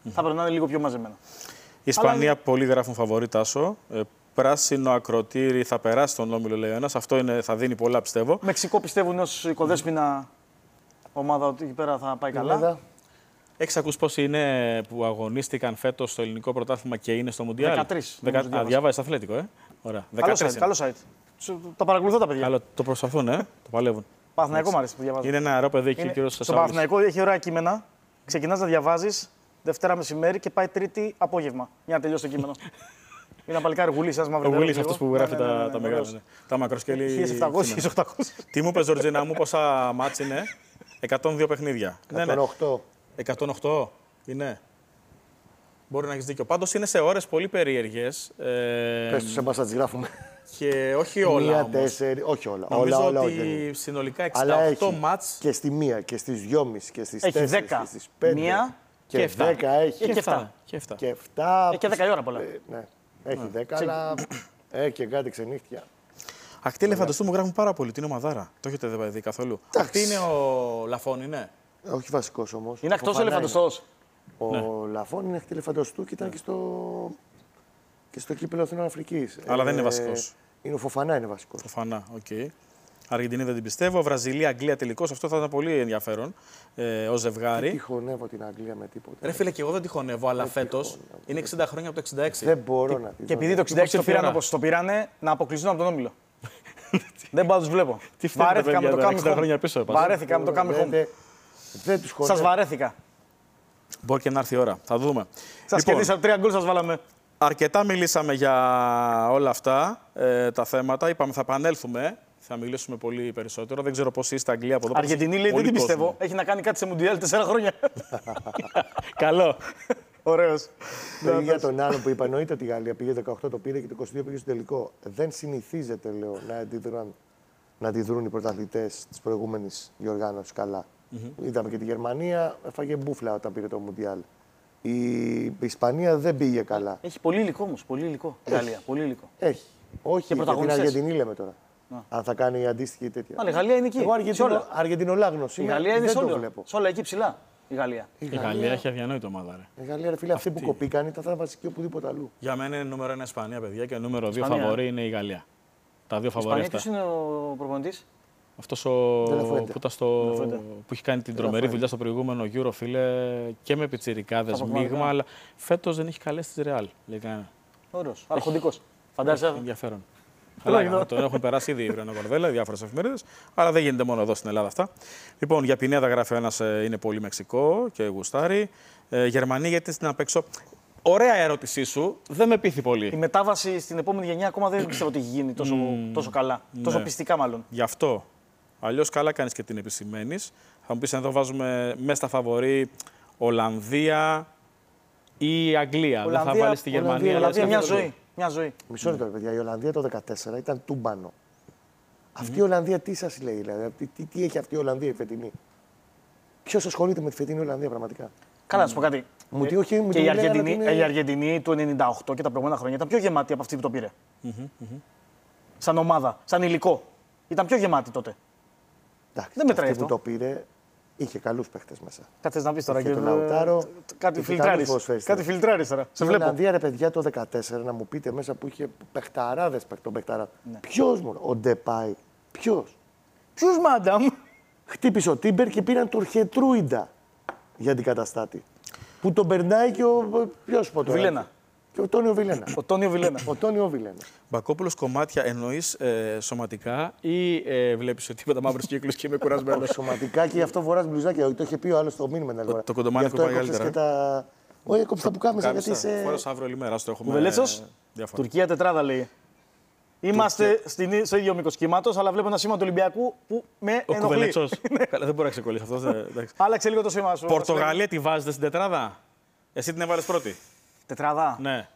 θα πρέπει να είναι λίγο πιο μαζεμένα. Η Ισπανία Αλλά... πολύ γράφουν φαβορί Τάσο. Ε, πράσινο ακροτήρι θα περάσει τον όμιλο, λέει ο ένας. Αυτό είναι, θα δίνει πολλά, πιστεύω. Μεξικό πιστεύουν ως οικοδέσποινα ομάδα ότι εκεί πέρα θα πάει καλά. Έχεις ακούσει πόσοι είναι που αγωνίστηκαν φέτος στο ελληνικό πρωτάθλημα και είναι στο Μουντιάλ? δεκατρείς. Δεκα... Α, διάβαζες Αθλέτικο, ε. Ωραία. Καλό site, καλό site. Τα παρακολουθώ τα παιδιά. Καλό, το προσπαθούν, ε. Το παλεύουν. Παναθηναϊκό μου αρέσει που διαβάζω. Είναι ένα νεαρό παιδί εκεί, ο κύριος Στο Σασάουλης. Παναθηναϊκό έχει ωραία κείμενα. Ξεκινάς να διαβάζεις Δευτέρα μεσημέρι και πάει Τρίτη απόγευμα. Για να τελειώσει το κείμενο. Είναι ένα παλικάρι Γουλής, ένας μαύρος. Ο Γουλής αυτός που γράφει τα μεγάλα. Τα μακροσκέλη. χίλια επτακόσια με χίλια οκτακόσια. Τι μου είπε, Ζορτζίνα μου, πόσα μάτς είναι? εκατόν δύο παιχνίδια. εκατόν οκτώ. εκατόν οκτώ είναι. Μπορεί να έχεις δίκιο. Πάντως είναι σε ώρες πολύ περίεργες. Ε, Πες τους εμάς να τις γράφουμε. Και όχι όλα. Μία, όμως. τέσσερι, όχι όλα. Νομίζω όλα, όλα, ότι όχι. συνολικά Αλλά εξήντα οκτώ έχει μάτς. και στη μία και στις δυόμιση και στις Έχει τέσσερις δέκα. και στις πέντε. Μία και, και εφτά. δέκα έχει. και εφτά. Και εφτά. Και εφτά. Έχει και δέκα η ώρα πολλά. Ε, ναι. Έχει δέκα, αλλά έχει και κάτι ξενύχτια. Ακτή ελεφαντοστού μου γράφουν πάρα πολύ. Τι είναι ομαδάρα. Το έχετε δει καθόλου? Αυτή είναι ο Λαφών, είναι. Όχι βασικός όμως. Είναι εκτός Φοφανά ελεφαντοστός. είναι. Ο Λαφών είναι ακτή ελεφαντοστού και ήταν και στο, και στο κύπελλο Αθηνών Αφρικής. Αλλά δεν είναι βασικός. Είναι ο Φοφανά είναι βασικός. Φανά, οκ. Okay. Αργεντινή δεν την πιστεύω. Βραζιλία, Αγγλία τελικώς. Αυτό θα ήταν πολύ ενδιαφέρον ε, ως ζευγάρι. Δεν τυχονεύω την Αγγλία με τίποτα. Ρε φίλε, και εγώ δεν τυχονεύω, αλλά φέτος είναι εξήντα χρόνια από το εξήντα έξι. Δεν μπορώ να τη Και δω. επειδή το εξήντα έξι το ήρθε η πήραν ώρα. όπως το πήρανε, να αποκλειστούν από τον όμιλο. Δεν πάω να τους βλέπω. Τι φταίνε, Βαρέθηκα με παιδιά, το τα Coming εξήντα χρόνια πίσω Home. έπασα. Βαρέθηκα με το Coming Home. Δεν, δεν τους χωνεύω. Σας βαρέθηκα. Μπορεί και να έρθει η ώρα. Θα δούμε. Σας Λοιπόν, κερδίσαμε τρία γκολ, σας βάλαμε. αρκετά μιλήσαμε για όλα αυτά ε, τα θέματα. Είπαμε θα επανέλθουμε. Θα μιλήσουμε πολύ περισσότερο. Δεν ξέρω πώς είστε Αγγλία από εδώ. Αργεντινή λέει, δεν την πιστεύω. Έχει να κάνει κάτι σε Μουντιάλ τέσσερα χρόνια. Καλό. Ωραίος. Για τον άλλο που είπα, εννοείται ότι η Γαλλία πήγε δεκαοκτώ, το πήρε και το είκοσι δύο πήγε στο τελικό. Δεν συνηθίζεται, λέω, να αντιδρούν, να αντιδρούν οι πρωταθλητές της προηγούμενης διοργάνωσης καλά. Mm-hmm. Είδαμε και τη Γερμανία, έφαγε μπούφλα όταν πήρε το Μουντιάλ. Η Ισπανία δεν πήγε καλά. Έχει πολύ υλικό όμως. Πολύ υλικό. Η Γαλλία. Πολύ υλικό. Έχει. Όχι, για την πρωταγωνιστές. Αργεντινή λέμε τώρα. Να. Αν θα κάνει αντίστοιχη τέτοια. Αλλά η Γαλλία είναι εκεί. Εγώ Αργεντινο, Αργεντινολάγνος Η είμαι, Γαλλία είναι δεν σε το όλα. βλέπω. Σε όλα εκεί ψηλά. Η Γαλλία. Η Γαλλία έχει αδιανόητο ομάδα. Ρε. Η Γαλλία, ρε φίλε, αυτή που κοπήκαν ήταν θα ήταν βασική οπουδήποτε αλλού. Για μένα είναι νούμερο ένα Ισπανία, παιδιά, και νούμερο δύο Ισπανία. φαβορί είναι η Γαλλία. Τα δύο φαβορί Ισπανία, αυτά. ποιος είναι ο προπονητής? Αυτός ο... Τελεφουέντε. που, ήταν στο... που έχει κάνει την τρομερή δουλειά στο προηγούμενο Euro, φίλε, και με πιτσιρικάδες μείγμα, αλλά φέτος δεν έχει καλέσει τη Real. Λέει κανένα. Ωραίος. Αρχοντικός. Φαντάζεσαι. Ενδιαφέρον. Αλλά τον έχουν περάσει ήδη η Βρενοκορδέλα, διάφορες εφημερίδες, αλλά δεν γίνεται μόνο εδώ στην Ελλάδα αυτά. Λοιπόν, για Πινέδα γράφει ένας ε, είναι πολύ Μεξικό και γουστάρι. Ε, Γερμανία, γιατί στην απέξω. Ωραία ερώτησή σου, δεν με πείθει πολύ. Η μετάβαση στην επόμενη γενιά ακόμα δεν πιστεύω ότι έχει γίνει τόσο, τόσο καλά. Τόσο ναι. πιστικά, μάλλον. Γι' αυτό. Αλλιώς καλά κάνεις και την επισημαίνεις. Θα μου πεις εδώ βάζουμε μέσα στα φαβορί Ολλανδία ή Αγγλία. Ολλανδία, δεν θα βάλεις τη Γερμανία. Ολλανδία, αλλά Ολλανδία, μια σκέφτομαι. ζωή. Μια ζωή. Μισό λεπτό, παιδιά. Η Ολλανδία το δεκατέσσερα ήταν τούμπανο. Αυτή η Ολλανδία τι σας λέει, δηλαδή, τι, τι, τι έχει αυτή η Ολλανδία η φετινή. Ποιος ασχολείται με τη φετινή Ολλανδία πραγματικά. Καλά, να σου πω κάτι. Μου τι, όχι, μου Και τι η λέγανε Αργεντινή, ότι είναι- η Αργεντινή του ενενήντα οκτώ και τα προηγούμενα χρόνια ήταν πιο γεμάτη από αυτή που το πήρε. Σαν ομάδα, σαν υλικό. Ήταν πιο γεμάτη τότε. Εντάξει, δεν μετράει αυτή που αυτό. το πήρε είχε καλούς παίχτες μέσα. Κάτσε να πει τώρα. Είχε και- τον Λαουτάρο, Κάτι είχε φιλτράρει. καλούς ποδοσφαιριστές. Κάτι φιλτράρει τώρα. Σε Η βλέπω. Ολλανδία, ρε παιδιά, το δεκατέσσερα να μου πείτε μέσα που είχε παιχταράδες παιχτών παιχταράδες. Ναι. Ποιος μόνο, ο Ντεπάι, ποιος. Ποιου μάνταμ. Χτύπησε ο Τίμπερ και πήραν τον Χετρούιντα για αντικαταστάτη. Που τον περνάει και ο. Ποιος πω τώρα. Βιλένα. Και ο Τόνιο Βιλένα. Ο Τόνιο Βιλένα. ο Τόνιο Βιλένα. Μπακόπουλος κομμάτια εννοείς ε, σωματικά ή ε, βλέπεις ότι τίποτα μαύρους κύκλους και είμαι κουρασμένος. Σωματικά και γι' αυτό φοράς μπλουζάκια. Το είχε πει ο άλλος στο μήνυμα. ένα φορά. το κοντομάνικο Γι' αυτό πάει έκοψες καλύτερα. Και τα... Όχι, έκοψε τα πουκάμισα γιατί είσαι. Φόρος αύριο όλη μέρα, το έχουμε. Ο Βελέτσος. διάφορα. Τουρκία τετράδα λέει. Είμαστε στην, στο ίδιο μήκος κύματος, αλλά βλέπω ένα σήμα του Ολυμπιακού που με Ο ενοχλεί. Κουβελέτσος. Καλά, δεν μπορεί να ξεκολλήσει αυτό. δεν- εντάξει. Άλλαξε λίγο το σήμα σου. Πορτογαλία τη βάζετε στην τετράδα. Εσύ την έβαλες πρώτη. Τετράδα. Ναι.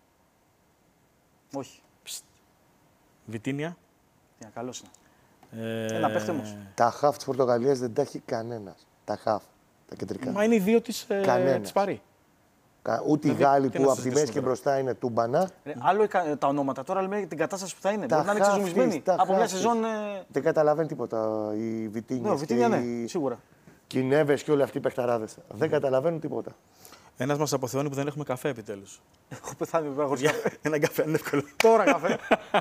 Όχι. Βιτίνια. Τι να, καλός είναι. Ε, Ένα παίχτε όμως. Τα χαφ της Πορτογαλίας δεν τα έχει κανένας. Τα χαφ. Τα κεντρικά. Μα είναι οι δύο της, ε, Κανένας. της Παρί. Κα- Ούτε οι Δηλαδή, Γάλλοι τι που να από τη μέση συζητήσουμε και τώρα. μπροστά είναι τούμπανα. Ρε, άλλο η- τα ονόματα. Τώρα λέμε την κατάσταση που θα είναι. Τα Μπορεί να είναι χαφ ξεζουμισμένη. της, τα Από μια χαφ της. σεζόν. ε, Δεν καταλαβαίνει τίποτα οι Ναι, Βιτίνιες ο Βιτίνια και ναι, οι σίγουρα. Κινέβες και όλοι αυτοί οι παιχταράδες. Δεν καταλαβαίνουν τίποτα. Ένας μας αποθεώνει που δεν έχουμε καφέ επιτέλους. Έχω πεθάνει βέβαια χωρίς καφέ. Ένα καφέ είναι εύκολο. Τώρα καφέ.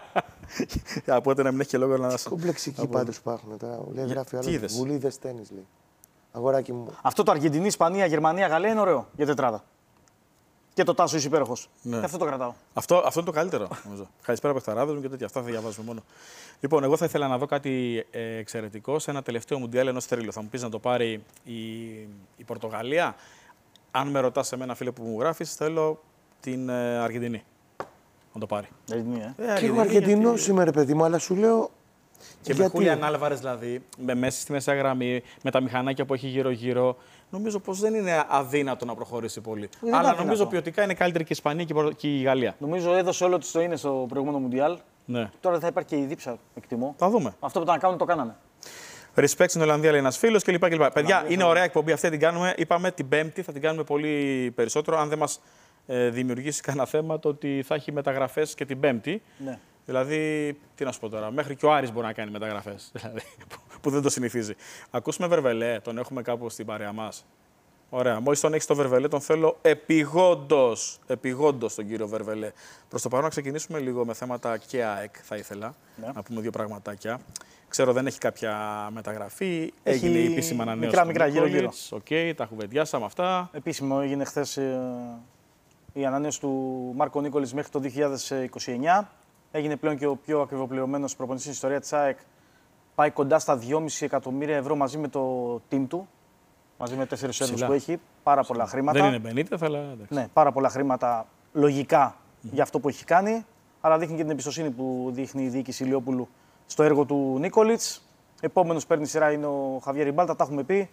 Από τότε να μην έχει και λόγο να σε. Κομπλεξικοί πάντως υπάρχουν τώρα. Λέει γράφει άλλο. είδες? Βουλίδες τένις λέει. Αγοράκι μου. Αυτό το Αργεντινή, Ισπανία, Γερμανία, Γαλλία είναι ωραίο για τετράδα. Και το Τάσο είσαι υπέροχος. Ναι. Και αυτό το κρατάω. Αυτό, αυτό είναι το καλύτερο, νομίζω. Καλησπέρα παιχταράδες μου και τέτοια. Αυτά θα διαβάζουμε μόνο. Λοιπόν, εγώ θα ήθελα να δω κάτι ε, εξαιρετικό σε ένα τελευταίο Μουντιάλ ενός θρύλου. Θα μου πεις να το πάρει η, η Πορτογαλία. Αν με ρωτάς εμένα, φίλε που μου γράφεις, θέλω την ε, Αργεντινή. Να το πάρει. Αργεντινή, ε. Και εγώ Αργεντινός γιατί... είμαι, ρε παιδί μου, αλλά σου λέω. Και γιατί... με Χούλιαν Άλβαρες δηλαδή, με μέσα στη μεσαία γραμμή, με τα μηχανάκια που έχει γύρω-γύρω, νομίζω πως δεν είναι αδύνατο να προχωρήσει πολύ. Δεν αλλά αδύνατο. νομίζω ποιοτικά είναι καλύτερη και η Ισπανία και η, Πορ... και η Γαλλία. Νομίζω έδωσε όλο τη το είναι στο προηγούμενο Μουντιάλ. Ναι. Τώρα θα υπάρχει και η δίψα, εκτιμώ. Θα δούμε. Αυτό που ήταν να κάνουν το κάνανε. Respect στην Ολλανδία, λέει ένα φίλο κλπ. κλπ. Παιδιά, είναι ωραία εκπομπή αυτή, την κάνουμε. Είπαμε την Πέμπτη, θα την κάνουμε πολύ περισσότερο. Αν δεν μας ε, δημιουργήσει κανένα θέμα, το ότι θα έχει μεταγραφές και την Πέμπτη. Ναι. Δηλαδή, τι να σου πω τώρα, μέχρι και ο Άρης μπορεί να κάνει μεταγραφές. Δηλαδή, που δεν το συνηθίζει. Ακούσουμε Βερβελέ, τον έχουμε κάπου στην παρέα μας. Ωραία. Μόλις τον έχει το Βερβελέ, τον θέλω επιγόντως. Επιγόντως τον κύριο Βερβελέ. Προς το παρόν να ξεκινήσουμε λίγο με θέματα και ΑΕΚ, θα ήθελα. Ναι. Να πούμε δύο πραγματάκια. Ξέρω δεν έχει κάποια μεταγραφή. Έχει έγινε η επίσημα ανανέωση. Μικρά, μικρά, γύρω-γύρω. Οκ, okay, τα κουβεντιάσαμε αυτά. Επίσημο έγινε χθες ε, η ανανέωση του Μάρκο Νίκολιτς μέχρι το δύο χιλιάδες είκοσι εννιά. Έγινε πλέον και ο πιο ακριβοπληρωμένος προπονητής στην ιστορία της ΑΕΚ. Πάει κοντά στα δυόμισι εκατομμύρια ευρώ μαζί με το team του. Μαζί με τέσσερις Σέρβους που έχει. Πάρα πολλά χρήματα. Δεν είναι Μπενίτεθ, αλλά εντάξει. Ναι, πάρα πολλά χρήματα λογικά mm. για αυτό που έχει κάνει. Αλλά δείχνει και την εμπιστοσύνη που δείχνει η διοίκηση Ηλιόπουλου στο έργο του Νίκολιτς. Επόμενος παίρνει σειρά είναι ο Χαβιέρ Ριμπάλτα, τα έχουμε πει.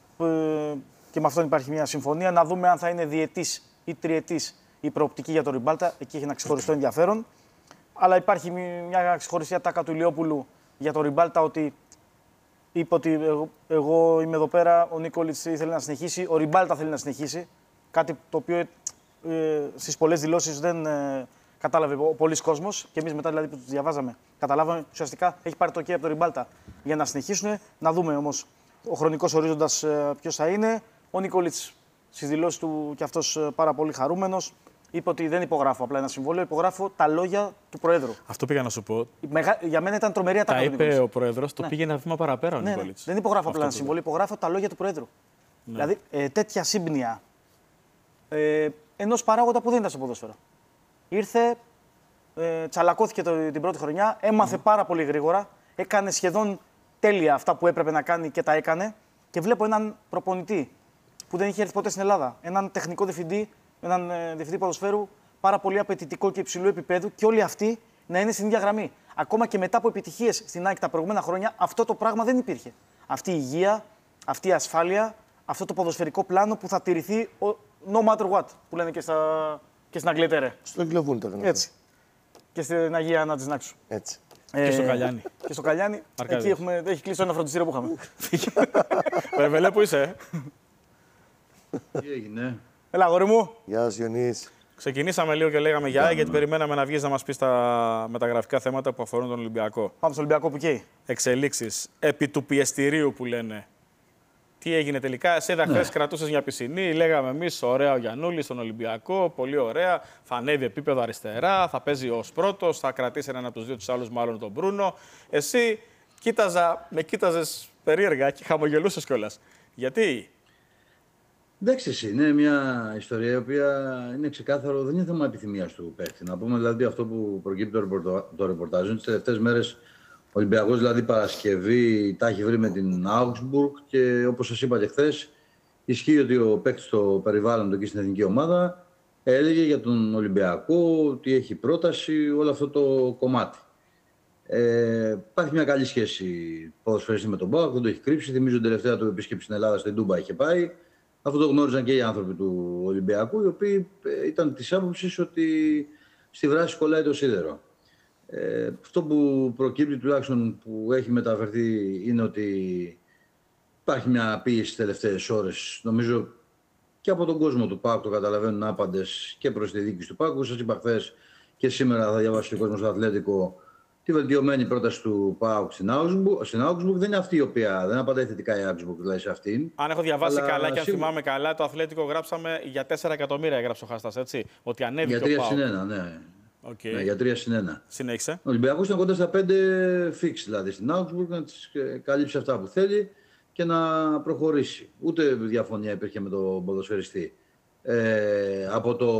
Και με αυτόν υπάρχει μια συμφωνία. Να δούμε αν θα είναι διετής ή τριετής η προοπτική για τον Ριμπάλτα. Εκεί έχει ένα ξεχωριστό ενδιαφέρον. Αλλά υπάρχει μια ξεχωριστή τάκα του Ηλιόπουλου για τον Ριμπάλτα ότι είπε ότι εγώ, εγώ είμαι εδώ πέρα, ο Νίκολιτς ήθελε να συνεχίσει, ο Ριμπάλτα θέλει να συνεχίσει. Κάτι το οποίο ε, στις πολλές δηλώσεις δεν ε, κατάλαβε πολλοί κόσμος. Και εμείς μετά δηλαδή που τους διαβάζαμε, καταλάβαμε ουσιαστικά έχει πάρει το OK από τον Ριμπάλτα για να συνεχίσουν. Να δούμε όμως ο χρονικός ορίζοντας ε, ποιος θα είναι. Ο Νίκολιτς στις δηλώσεις του και αυτός ε, πάρα πολύ χαρούμενος. Είπε ότι δεν υπογράφω απλά ένα συμβόλαιο, υπογράφω τα λόγια του Προέδρου. Αυτό πήγα να σου πω. Μεγα... Για μένα ήταν τρομερή ατάκα. Τα είπε ο Πρόεδρος, το ναι. πήγε ένα βήμα παραπέρα ο ναι, Νικόλιτς. Ναι. Δεν υπογράφω απλά ένα συμβόλαιο, υπογράφω τα λόγια του Προέδρου. Ναι. Δηλαδή ε, τέτοια σύμπνοια ε, ενός παράγοντα που δεν ήταν στο ποδόσφαιρο. Ήρθε, ε, τσαλακώθηκε το, την πρώτη χρονιά, έμαθε mm. πάρα πολύ γρήγορα, έκανε σχεδόν τέλεια αυτά που έπρεπε να κάνει και τα έκανε. Και βλέπω έναν προπονητή που δεν είχε έρθει ποτέ στην Ελλάδα, έναν τεχνικό διευθυντή. Έναν ε, διευθυντή ποδοσφαίρου πάρα πολύ απαιτητικό και υψηλού επίπεδου και όλοι αυτοί να είναι στην ίδια γραμμή. Ακόμα και μετά από επιτυχίες στην ΑΕΚ τα προηγούμενα χρόνια, αυτό το πράγμα δεν υπήρχε. Αυτή η υγεία, αυτή η ασφάλεια, αυτό το ποδοσφαιρικό πλάνο που θα τηρηθεί no matter what, που λένε και, στα, και στην Αγγλετέρε. Στο Αγγλοβούλ το Έτσι. Και στην Αγία Άννα της Νάξου. Έτσι. Ε, και στο Καλιάνι. Και στο Καλιάνι. Εκεί έχουμε, έχει κλείσει ένα φροντιστήριο που είχαμε. Βερβελέ, πού είσαι? Τι έγινε? Έλα, αγόρι μου. Γεια σας, Ιωνής. Ξεκινήσαμε λίγο και λέγαμε για ΑΕΚ, γιατί περιμέναμε να βγεις να μας πεις τα μεταγραφικά θέματα που αφορούν τον Ολυμπιακό. Πάμε στο Ολυμπιακό που καίει. Εξελίξεις επί του πιεστηρίου που λένε. Τι έγινε τελικά? Εσύ είδα χθες κρατούσες μια πισινή, λέγαμε εμείς ωραία ο Γιαννούλης στον Ολυμπιακό, πολύ ωραία. Θα ανέβει επίπεδο αριστερά, θα παίζει ως πρώτος, θα κρατήσει έναν από τους δύο τους άλλους, μάλλον τον Μπρούνο. Εσύ κοίταζα, με κοίταζες περίεργα και χαμογελούσες κιόλας. Γιατί? Εντάξει, είναι μια ιστορία η οποία είναι ξεκάθαρο, δεν είναι θέμα επιθυμίας του παίχτη. Να πούμε δηλαδή αυτό που προκύπτει το ρεπορτάζ. Τις τελευταίες μέρες ο Ολυμπιακός, δηλαδή Παρασκευή, τα έχει βρει με την Augsburg και όπως σας είπα και χθες, ισχύει ότι ο παίκτης στο περιβάλλον του εκεί στην εθνική ομάδα έλεγε για τον Ολυμπιακό ότι έχει πρόταση, όλο αυτό το κομμάτι. Ε, υπάρχει μια καλή σχέση ποδοσφαιριστή με τον ΠΑΟΚ, δεν το έχει κρύψει. Θυμίζω την τελευταία του επίσκεψη στην Ελλάδα, στην Τούμπα είχε πάει. Αυτό το γνώριζαν και οι άνθρωποι του Ολυμπιακού, οι οποίοι ήταν της άποψης ότι στη βράση κολλάει το σίδερο. Ε, αυτό που προκύπτει τουλάχιστον που έχει μεταφερθεί είναι ότι υπάρχει μια πίεση στις τελευταίες ώρες. Νομίζω και από τον κόσμο του ΠΑΟΚ το καταλαβαίνουν άπαντες και προς τη διοίκηση του ΠΑΟΚ. Σας είπα χθες και σήμερα θα διαβάσει ο κόσμος στο Αθλέτικο τη βελτιωμένη πρόταση του ΠΑΟΚ στην Augsburg. Δεν είναι αυτή η οποία δεν απαντάει θετικά η Augsburg, δηλαδή σε αυτήν. Αν έχω διαβάσει αλλά καλά και αν σίγουρα... θυμάμαι καλά, το Αθλέτικο γράψαμε για τέσσερα εκατομμύρια, έγραψε ο Χάστας, έτσι. Ότι ανέβηκε για τρία ο ΠΑΟΚ. συν ένα, ναι. Okay. ναι. Για τρία συν ένα. Συνέχισε. Ο Ολυμπιακός ήταν κοντά στα πέντε fix, δηλαδή στην Augsburg, να τις καλύψει αυτά που θέλει και να προχωρήσει. Ούτε διαφωνία υπήρχε με τον ποδοσφαιριστή. Ε, από το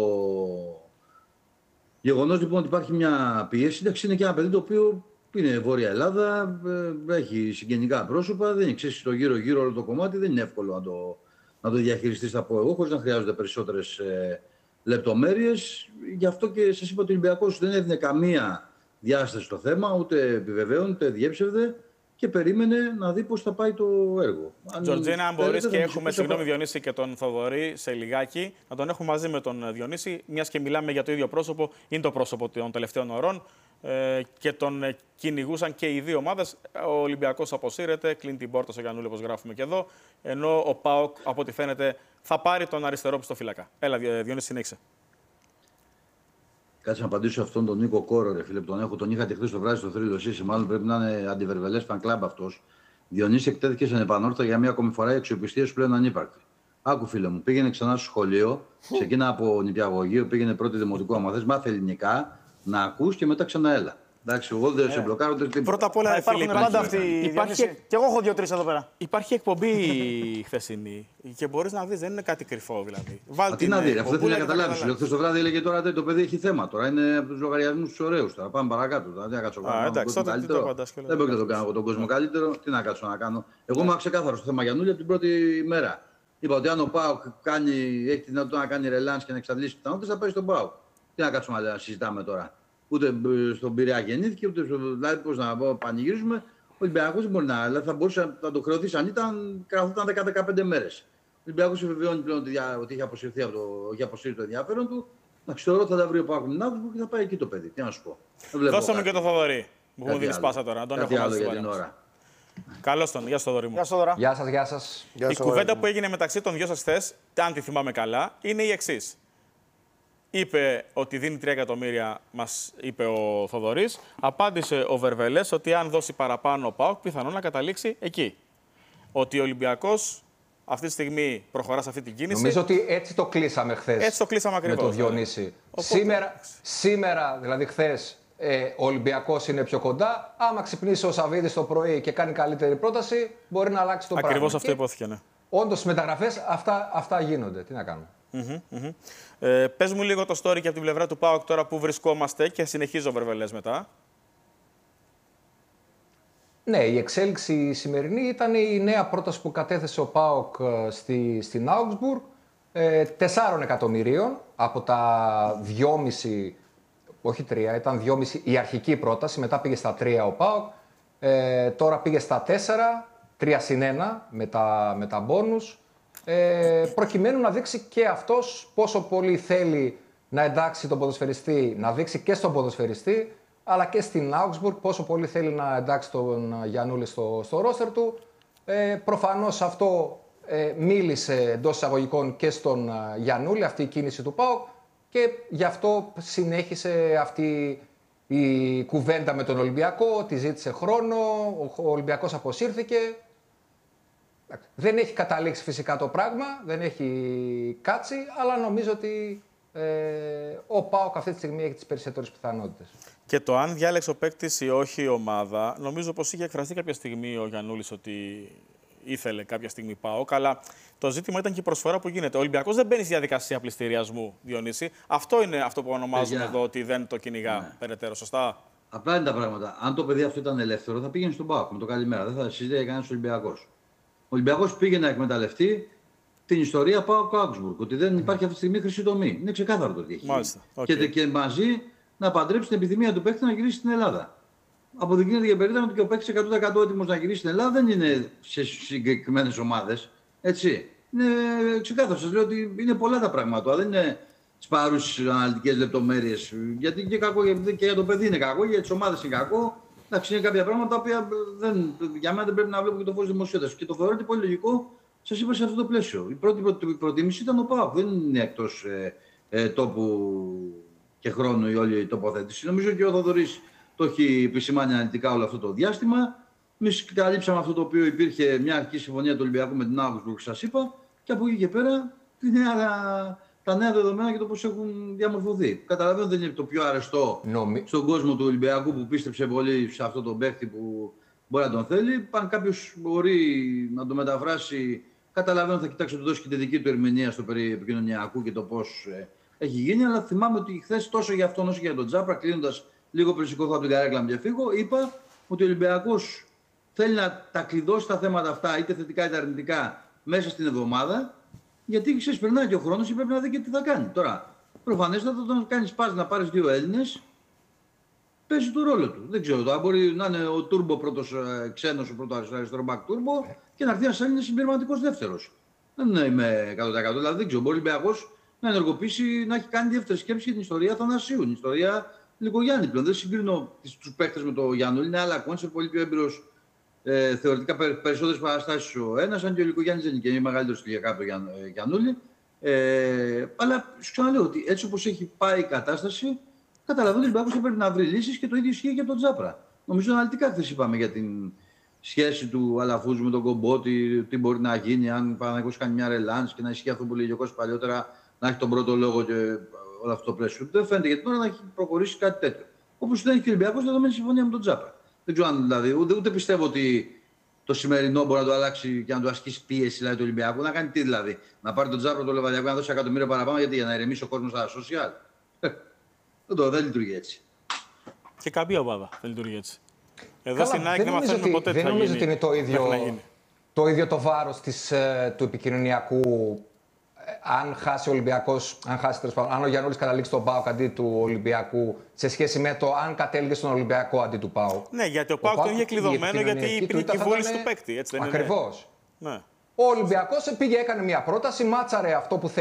γεγονός λοιπόν ότι υπάρχει μια πίεση, εντάξει, είναι και ένα παιδί το οποίο είναι Βόρεια Ελλάδα, ε, έχει συγγενικά πρόσωπα, δεν ξέρει το γύρω-γύρω όλο το κομμάτι, δεν είναι εύκολο να το, να το διαχειριστεί, θα πω εγώ, χωρίς να χρειάζονται περισσότερες ε, λεπτομέρειες. Γι' αυτό και σας είπα ότι ο Ολυμπιακός δεν έδινε καμία διάσταση στο θέμα, ούτε επιβεβαίωνε, ούτε διέψευδε και περίμενε να δει πώς θα πάει το έργο. Τζορτζίνα, αν μπορείς, και έχουμε, συγγνώμη Διονύση, και τον Θοδωρή σε λιγάκι, να τον έχουμε μαζί με τον Διονύση, μιας και μιλάμε για το ίδιο πρόσωπο, είναι το πρόσωπο των τελευταίων ωρών ε, και τον ε, κυνηγούσαν και οι δύο ομάδες. Ο Ολυμπιακός αποσύρεται, κλείνει την πόρτα στο Γιαννούλη, όπως γράφουμε και εδώ, ενώ ο ΠΑΟΚ, από ό,τι φαίνεται, θα πάρει τον αριστερό πιστοφύλακα. Έλα, Διονύση, συνέχισε. Κάτσε να απαντήσω αυτόν τον Νίκο Κόρο, ρε φίλε, τον έχω. Τον είχατε χθες το βράδυ στο θρύλο Σύση. Μάλλον πρέπει να είναι αντιβερβελές φαν κλαμπ αυτός. Διονύση, εκτέθηκε σε επανόρθωτα για μία ακόμη φορά, η αξιοπιστία σου πλέον ανύπαρκτη. Άκου, φίλε μου, πήγαινε ξανά στο σχολείο, ξεκίνα από νηπιαγωγείο, πήγαινε πρώτη δημοτικού, άμα θες, μάθε ελληνικά, να ακούς και μετά ξανά έλα. Εντάξει, εγώ δεν σε μπλοκάρω ούτε τίποτα. Πρώτα απ' όλα, υπάρχουν φίλε, πάντα αυτοί οι υπάρχει... Και εγώ έχω δύο-τρεις εδώ πέρα. Υπάρχει εκπομπή χθεσινή και μπορείς να δεις, δεν είναι κάτι κρυφό δηλαδή. Βάλτε τι να δει, αυτό δεν θέλει να καταλάβει. Χθες το βράδυ έλεγε τώρα το παιδί έχει θέμα. Τώρα είναι από τους λογαριασμούς του ωραίους. Τώρα πάμε παρακάτω. Τώρα, τι να κάτσω να κάνω. Καλύτερο. Δεν μπορεί να το κάνω από τον κόσμο καλύτερο. Τι να κάτσω να κάνω. Εγώ είμαι ξεκάθαρο στο θέμα Γιαννούλη από την πρώτη μέρα. Είπα ότι αν ο ΠΑΟΚ έχει τη δυνατότητα να κάνει ρελάνς και να εξαντλήσει πιθανότητες, θα πάει στον ΠΑΟΚ. Τι να κάτσουμε να συζητάμε τώρα. Ούτε στον Πειραιά γεννήθηκε, ούτε στο. Δηλαδή, πώς να πω, πανηγυρίζουμε. Ο Ολυμπιακός δεν μπορεί να. Δηλαδή, θα μπορούσε να το χρεωθεί αν ήταν, καθόταν δέκα με δεκαπέντε μέρες. Ο Ολυμπιακός επιβεβαιώνει πλέον ότι έχει αποσυρθεί από το, έχει αποσύρει το ενδιαφέρον του. Να ξέρω, θα τα βρει ο Πάκου την Augsburg και θα πάει εκεί το παιδί. Τι να σου πω. Δώσε μου και το Θοδωρή. Μου μου δίνει πάσα τώρα. Τον έχω άλλο για την ώρα. Καλώς τον. Γεια σου, Θοδωρή μου. Γεια σας, γεια σας. Γεια σας. Η κουβέντα που έγινε μεταξύ των δυο σας χθες, αν τη θυμάμαι καλά, είναι η εξής. Είπε ότι δίνει τρία εκατομμύρια, μας είπε ο Θοδωρής. Απάντησε ο Βερβελές ότι αν δώσει παραπάνω ο ΠΑΟΚ, πιθανόν να καταλήξει εκεί. Ότι ο Ολυμπιακός αυτή τη στιγμή προχωρά σε αυτή την κίνηση. Νομίζω ότι έτσι το κλείσαμε χθες. Έτσι το κλείσαμε ακριβώς. Με τον Διονύση. Οπότε... Σήμερα, σήμερα, δηλαδή χθες, ε, ο Ολυμπιακός είναι πιο κοντά. Άμα ξυπνήσει ο Σαββίδης το πρωί και κάνει καλύτερη πρόταση, μπορεί να αλλάξει το πράγμα. Ακριβώς αυτό υπόθηκε, ναι. Όντως, στις μεταγραφές αυτά, αυτά γίνονται. Τι να κάνουμε. Mm-hmm, mm-hmm. Ε, πες μου λίγο το story και από την πλευρά του ΠΑΟΚ τώρα που βρισκόμαστε και συνεχίζω ο Βερβελές μετά. Ναι, η εξέλιξη σημερινή ήταν η νέα πρόταση που κατέθεσε ο ΠΑΟΚ στη, στην Augsburg, ε, τεσσάρων εκατομμυρίων από τα δυόμισι, όχι τρία, ήταν δυόμισι η αρχική πρόταση, μετά πήγε στα τρία ο ΠΑΟΚ, ε, τώρα πήγε στα τέσσερα, τρία συν ένα με τα, με τα μπόνους. Ε, προκειμένου να δείξει και αυτός πόσο πολύ θέλει να εντάξει τον ποδοσφαιριστή, να δείξει και στον ποδοσφαιριστή, αλλά και στην Augsburg πόσο πολύ θέλει να εντάξει τον Γιαννούλη στο, στο ρόστερ του. Ε, προφανώς αυτό ε, μίλησε εντός εισαγωγικών και στον Γιαννούλη, αυτή η κίνηση του ΠΑΟΚ, και γι' αυτό συνέχισε αυτή η κουβέντα με τον Ολυμπιακό, ότι ζήτησε χρόνο, ο Ολυμπιακός αποσύρθηκε. Δεν έχει καταλήξει φυσικά το πράγμα, δεν έχει κάτσει, αλλά νομίζω ότι ε, ο ΠΑΟΚ αυτή τη στιγμή έχει τις περισσότερες πιθανότητες. Και το αν διάλεξε ο παίκτης ή όχι η ομάδα, νομίζω πως είχε εκφραστεί κάποια στιγμή ο Γιαννούλης ότι ήθελε κάποια στιγμή ΠΑΟΚ, αλλά το ζήτημα ήταν και η προσφορά που γίνεται. Ο Ολυμπιακός δεν μπαίνει στη διαδικασία πληστηριασμού, Διονύση. Αυτό είναι αυτό που ονομάζουμε εδώ ότι δεν το κυνηγά ναι. περαιτέρω, σωστά. Απλά είναι τα πράγματα. Αν το παιδί αυτό ήταν ελεύθερο, θα πήγαινε στον ΠΑΟΚ με το καλημέρα. Δεν θα συζητάει κανένα Ολυμπιακός. Ο Ολυμπιακός πήγε να εκμεταλλευτεί την ιστορία ΠΑΟΚ Augsburg. Ότι δεν υπάρχει αυτή τη στιγμή χρυσή τομή. Είναι ξεκάθαρο το τι έχει. Μάλιστα. Okay. Και, και μαζί να παντρέψει την επιθυμία του παίκτη να γυρίσει στην Ελλάδα. Αποδεικνύεται για περίπτωση ότι και ο παίκτης εκατό τοις εκατό έτοιμος να γυρίσει στην Ελλάδα δεν είναι σε συγκεκριμένες ομάδες. Έτσι. Είναι ξεκάθαρο. Σας λέω ότι είναι πολλά τα πράγματα. Δεν είναι τις παρούσες αναλυτικές λεπτομέρειες. Γιατί και, κακό, και για το παιδί είναι κακό, για τις ομάδες είναι κακό. Εντάξει, είναι κάποια πράγματα τα οποία δεν, για μένα δεν πρέπει να βλέπω και το φως δημοσιότητας. Και το θεωρώ ότι πολύ λογικό, σας είπα, σε αυτό το πλαίσιο. Η πρώτη προτίμηση ήταν ο ΠΑΟΚ. Δεν είναι εκτός ε, ε, τόπου και χρόνου η όλη η τοποθέτηση. Νομίζω και ο Θοδωρής το έχει επισημάνει αναλυτικά όλο αυτό το διάστημα. Εμείς καλύψαμε αυτό το οποίο υπήρχε μια αρχική συμφωνία του Ολυμπιακού με την Augsburg, σας είπα, και από εκεί και πέρα τη νέα, τα νέα δεδομένα και το πώς έχουν διαμορφωθεί. Καταλαβαίνω δεν είναι το πιο αρεστό Νομι... στον κόσμο του Ολυμπιακού που πίστεψε πολύ σε αυτό τον παίχτη που μπορεί να τον θέλει. Αν κάποιος μπορεί να το μεταφράσει, καταλαβαίνω θα κοιτάξει να του δώσει και τη δική του ερμηνεία στο περί επικοινωνιακού και το πώς ε, έχει γίνει. Αλλά θυμάμαι ότι χθες τόσο για αυτόν όσο και για τον Τζάπρα, κλείνοντας λίγο πριν σηκώθω από την καρέκλα μου και φύγω, είπα ότι ο Ολυμπιακός θέλει να τα κλειδώσει τα θέματα αυτά, είτε θετικά είτε αρνητικά, μέσα στην εβδομάδα. Γιατί ξέρεις, περνάει και ο χρόνος και πρέπει να δει και τι θα κάνει. Τώρα, προφανέστατα, όταν κάνει πας να πάρεις δύο Έλληνες, παίζει το ρόλο του. Δεν ξέρω, τώρα μπορεί να είναι ο Τούρμπο πρώτος ξένος, ο πρώτος αριστερό μπακ Τούρμπο και να έρθει ένας Έλληνας συμπληρωματικός δεύτερος. Δεν είμαι εκατό τοις εκατό. Δηλαδή δεν ξέρω, μπορεί ο Ολυμπιακός να ενεργοποιήσει, να έχει κάνει δεύτερη σκέψη για την ιστορία Θανασίου, την ιστορία Λικογιάννη πλέον. Δεν συγκρίνω τους παίκτες με τον Γιάννουλη, είναι άλλα κόνσεπτ, πολύ πιο έμπειρος. Ε, θεωρητικά περισσότερες παραστάσεις ο ένας, αν και ο Λικογιάννης δεν είναι και είναι μεγαλύτερος ηλιακά από τον Γιαννούλη. Ε, αλλά σου ξαναλέω ότι έτσι όπως έχει πάει η κατάσταση, καταλαβαίνω ότι ο Ολυμπιακός θα πρέπει να βρει λύσεις και το ίδιο ισχύει και από τον Τζάπρα. Νομίζω αναλυτικά χθες είπαμε για την σχέση του Αλαφούζου με τον Κομπότη, τι μπορεί να γίνει, αν Παναγιώτης κάνει μια ρελάνς και να ισχύει αυτό που λέει ο Κώστας παλιότερα, να έχει τον πρώτο λόγο και όλο αυτό το πλαίσιο. Δεν φαίνεται γιατί τώρα να έχει προχωρήσει κάτι τέτοιο. Όπως δεν έχει και ο Ολυμπιακός δεδομένη συμφωνία με τον Τζάπρα. Δεν ξέρω αν δηλαδή, ούτε, ούτε πιστεύω ότι το σημερινό μπορεί να το αλλάξει και να του ασκήσει πίεση δηλαδή, του Ολυμπιακού. Να κάνει τι δηλαδή, να πάρει τον Τζάπρο το Λεβαδιακό να δώσει εκατομμύρια παραπάνω γιατί για να ηρεμήσει ο κόσμος στα social. Δεν το δεν λειτουργεί έτσι. Και καμία ομάδα δεν λειτουργεί έτσι. Εδώ Καλά, στην ΑΕΚ δεν μαθαίνουμε ότι, ποτέ τι θα γίνει. Δεν νομίζω ότι είναι το ίδιο, το, ίδιο το βάρος της, ε, του επικοινωνιακού. Αν χάσει ο Ολυμπιακός, αν, χάσει, αν ο Γιαννούλης καταλήξει τον ΠΑΟΚ αντί του Ολυμπιακού, σε σχέση με το αν κατέληγε στον Ολυμπιακό αντί του ΠΑΟΚ. Ναι, γιατί ο ΠΑΟΚ τον είχε κλειδωμένο γιατί υπήρχε η βούληση του παίκτη. Έτσι δεν είναι. Ακριβώς. Ναι. Ο Ολυμπιακός πήγε, έκανε μια πρόταση, μάτσαρε αυτό που θέλει.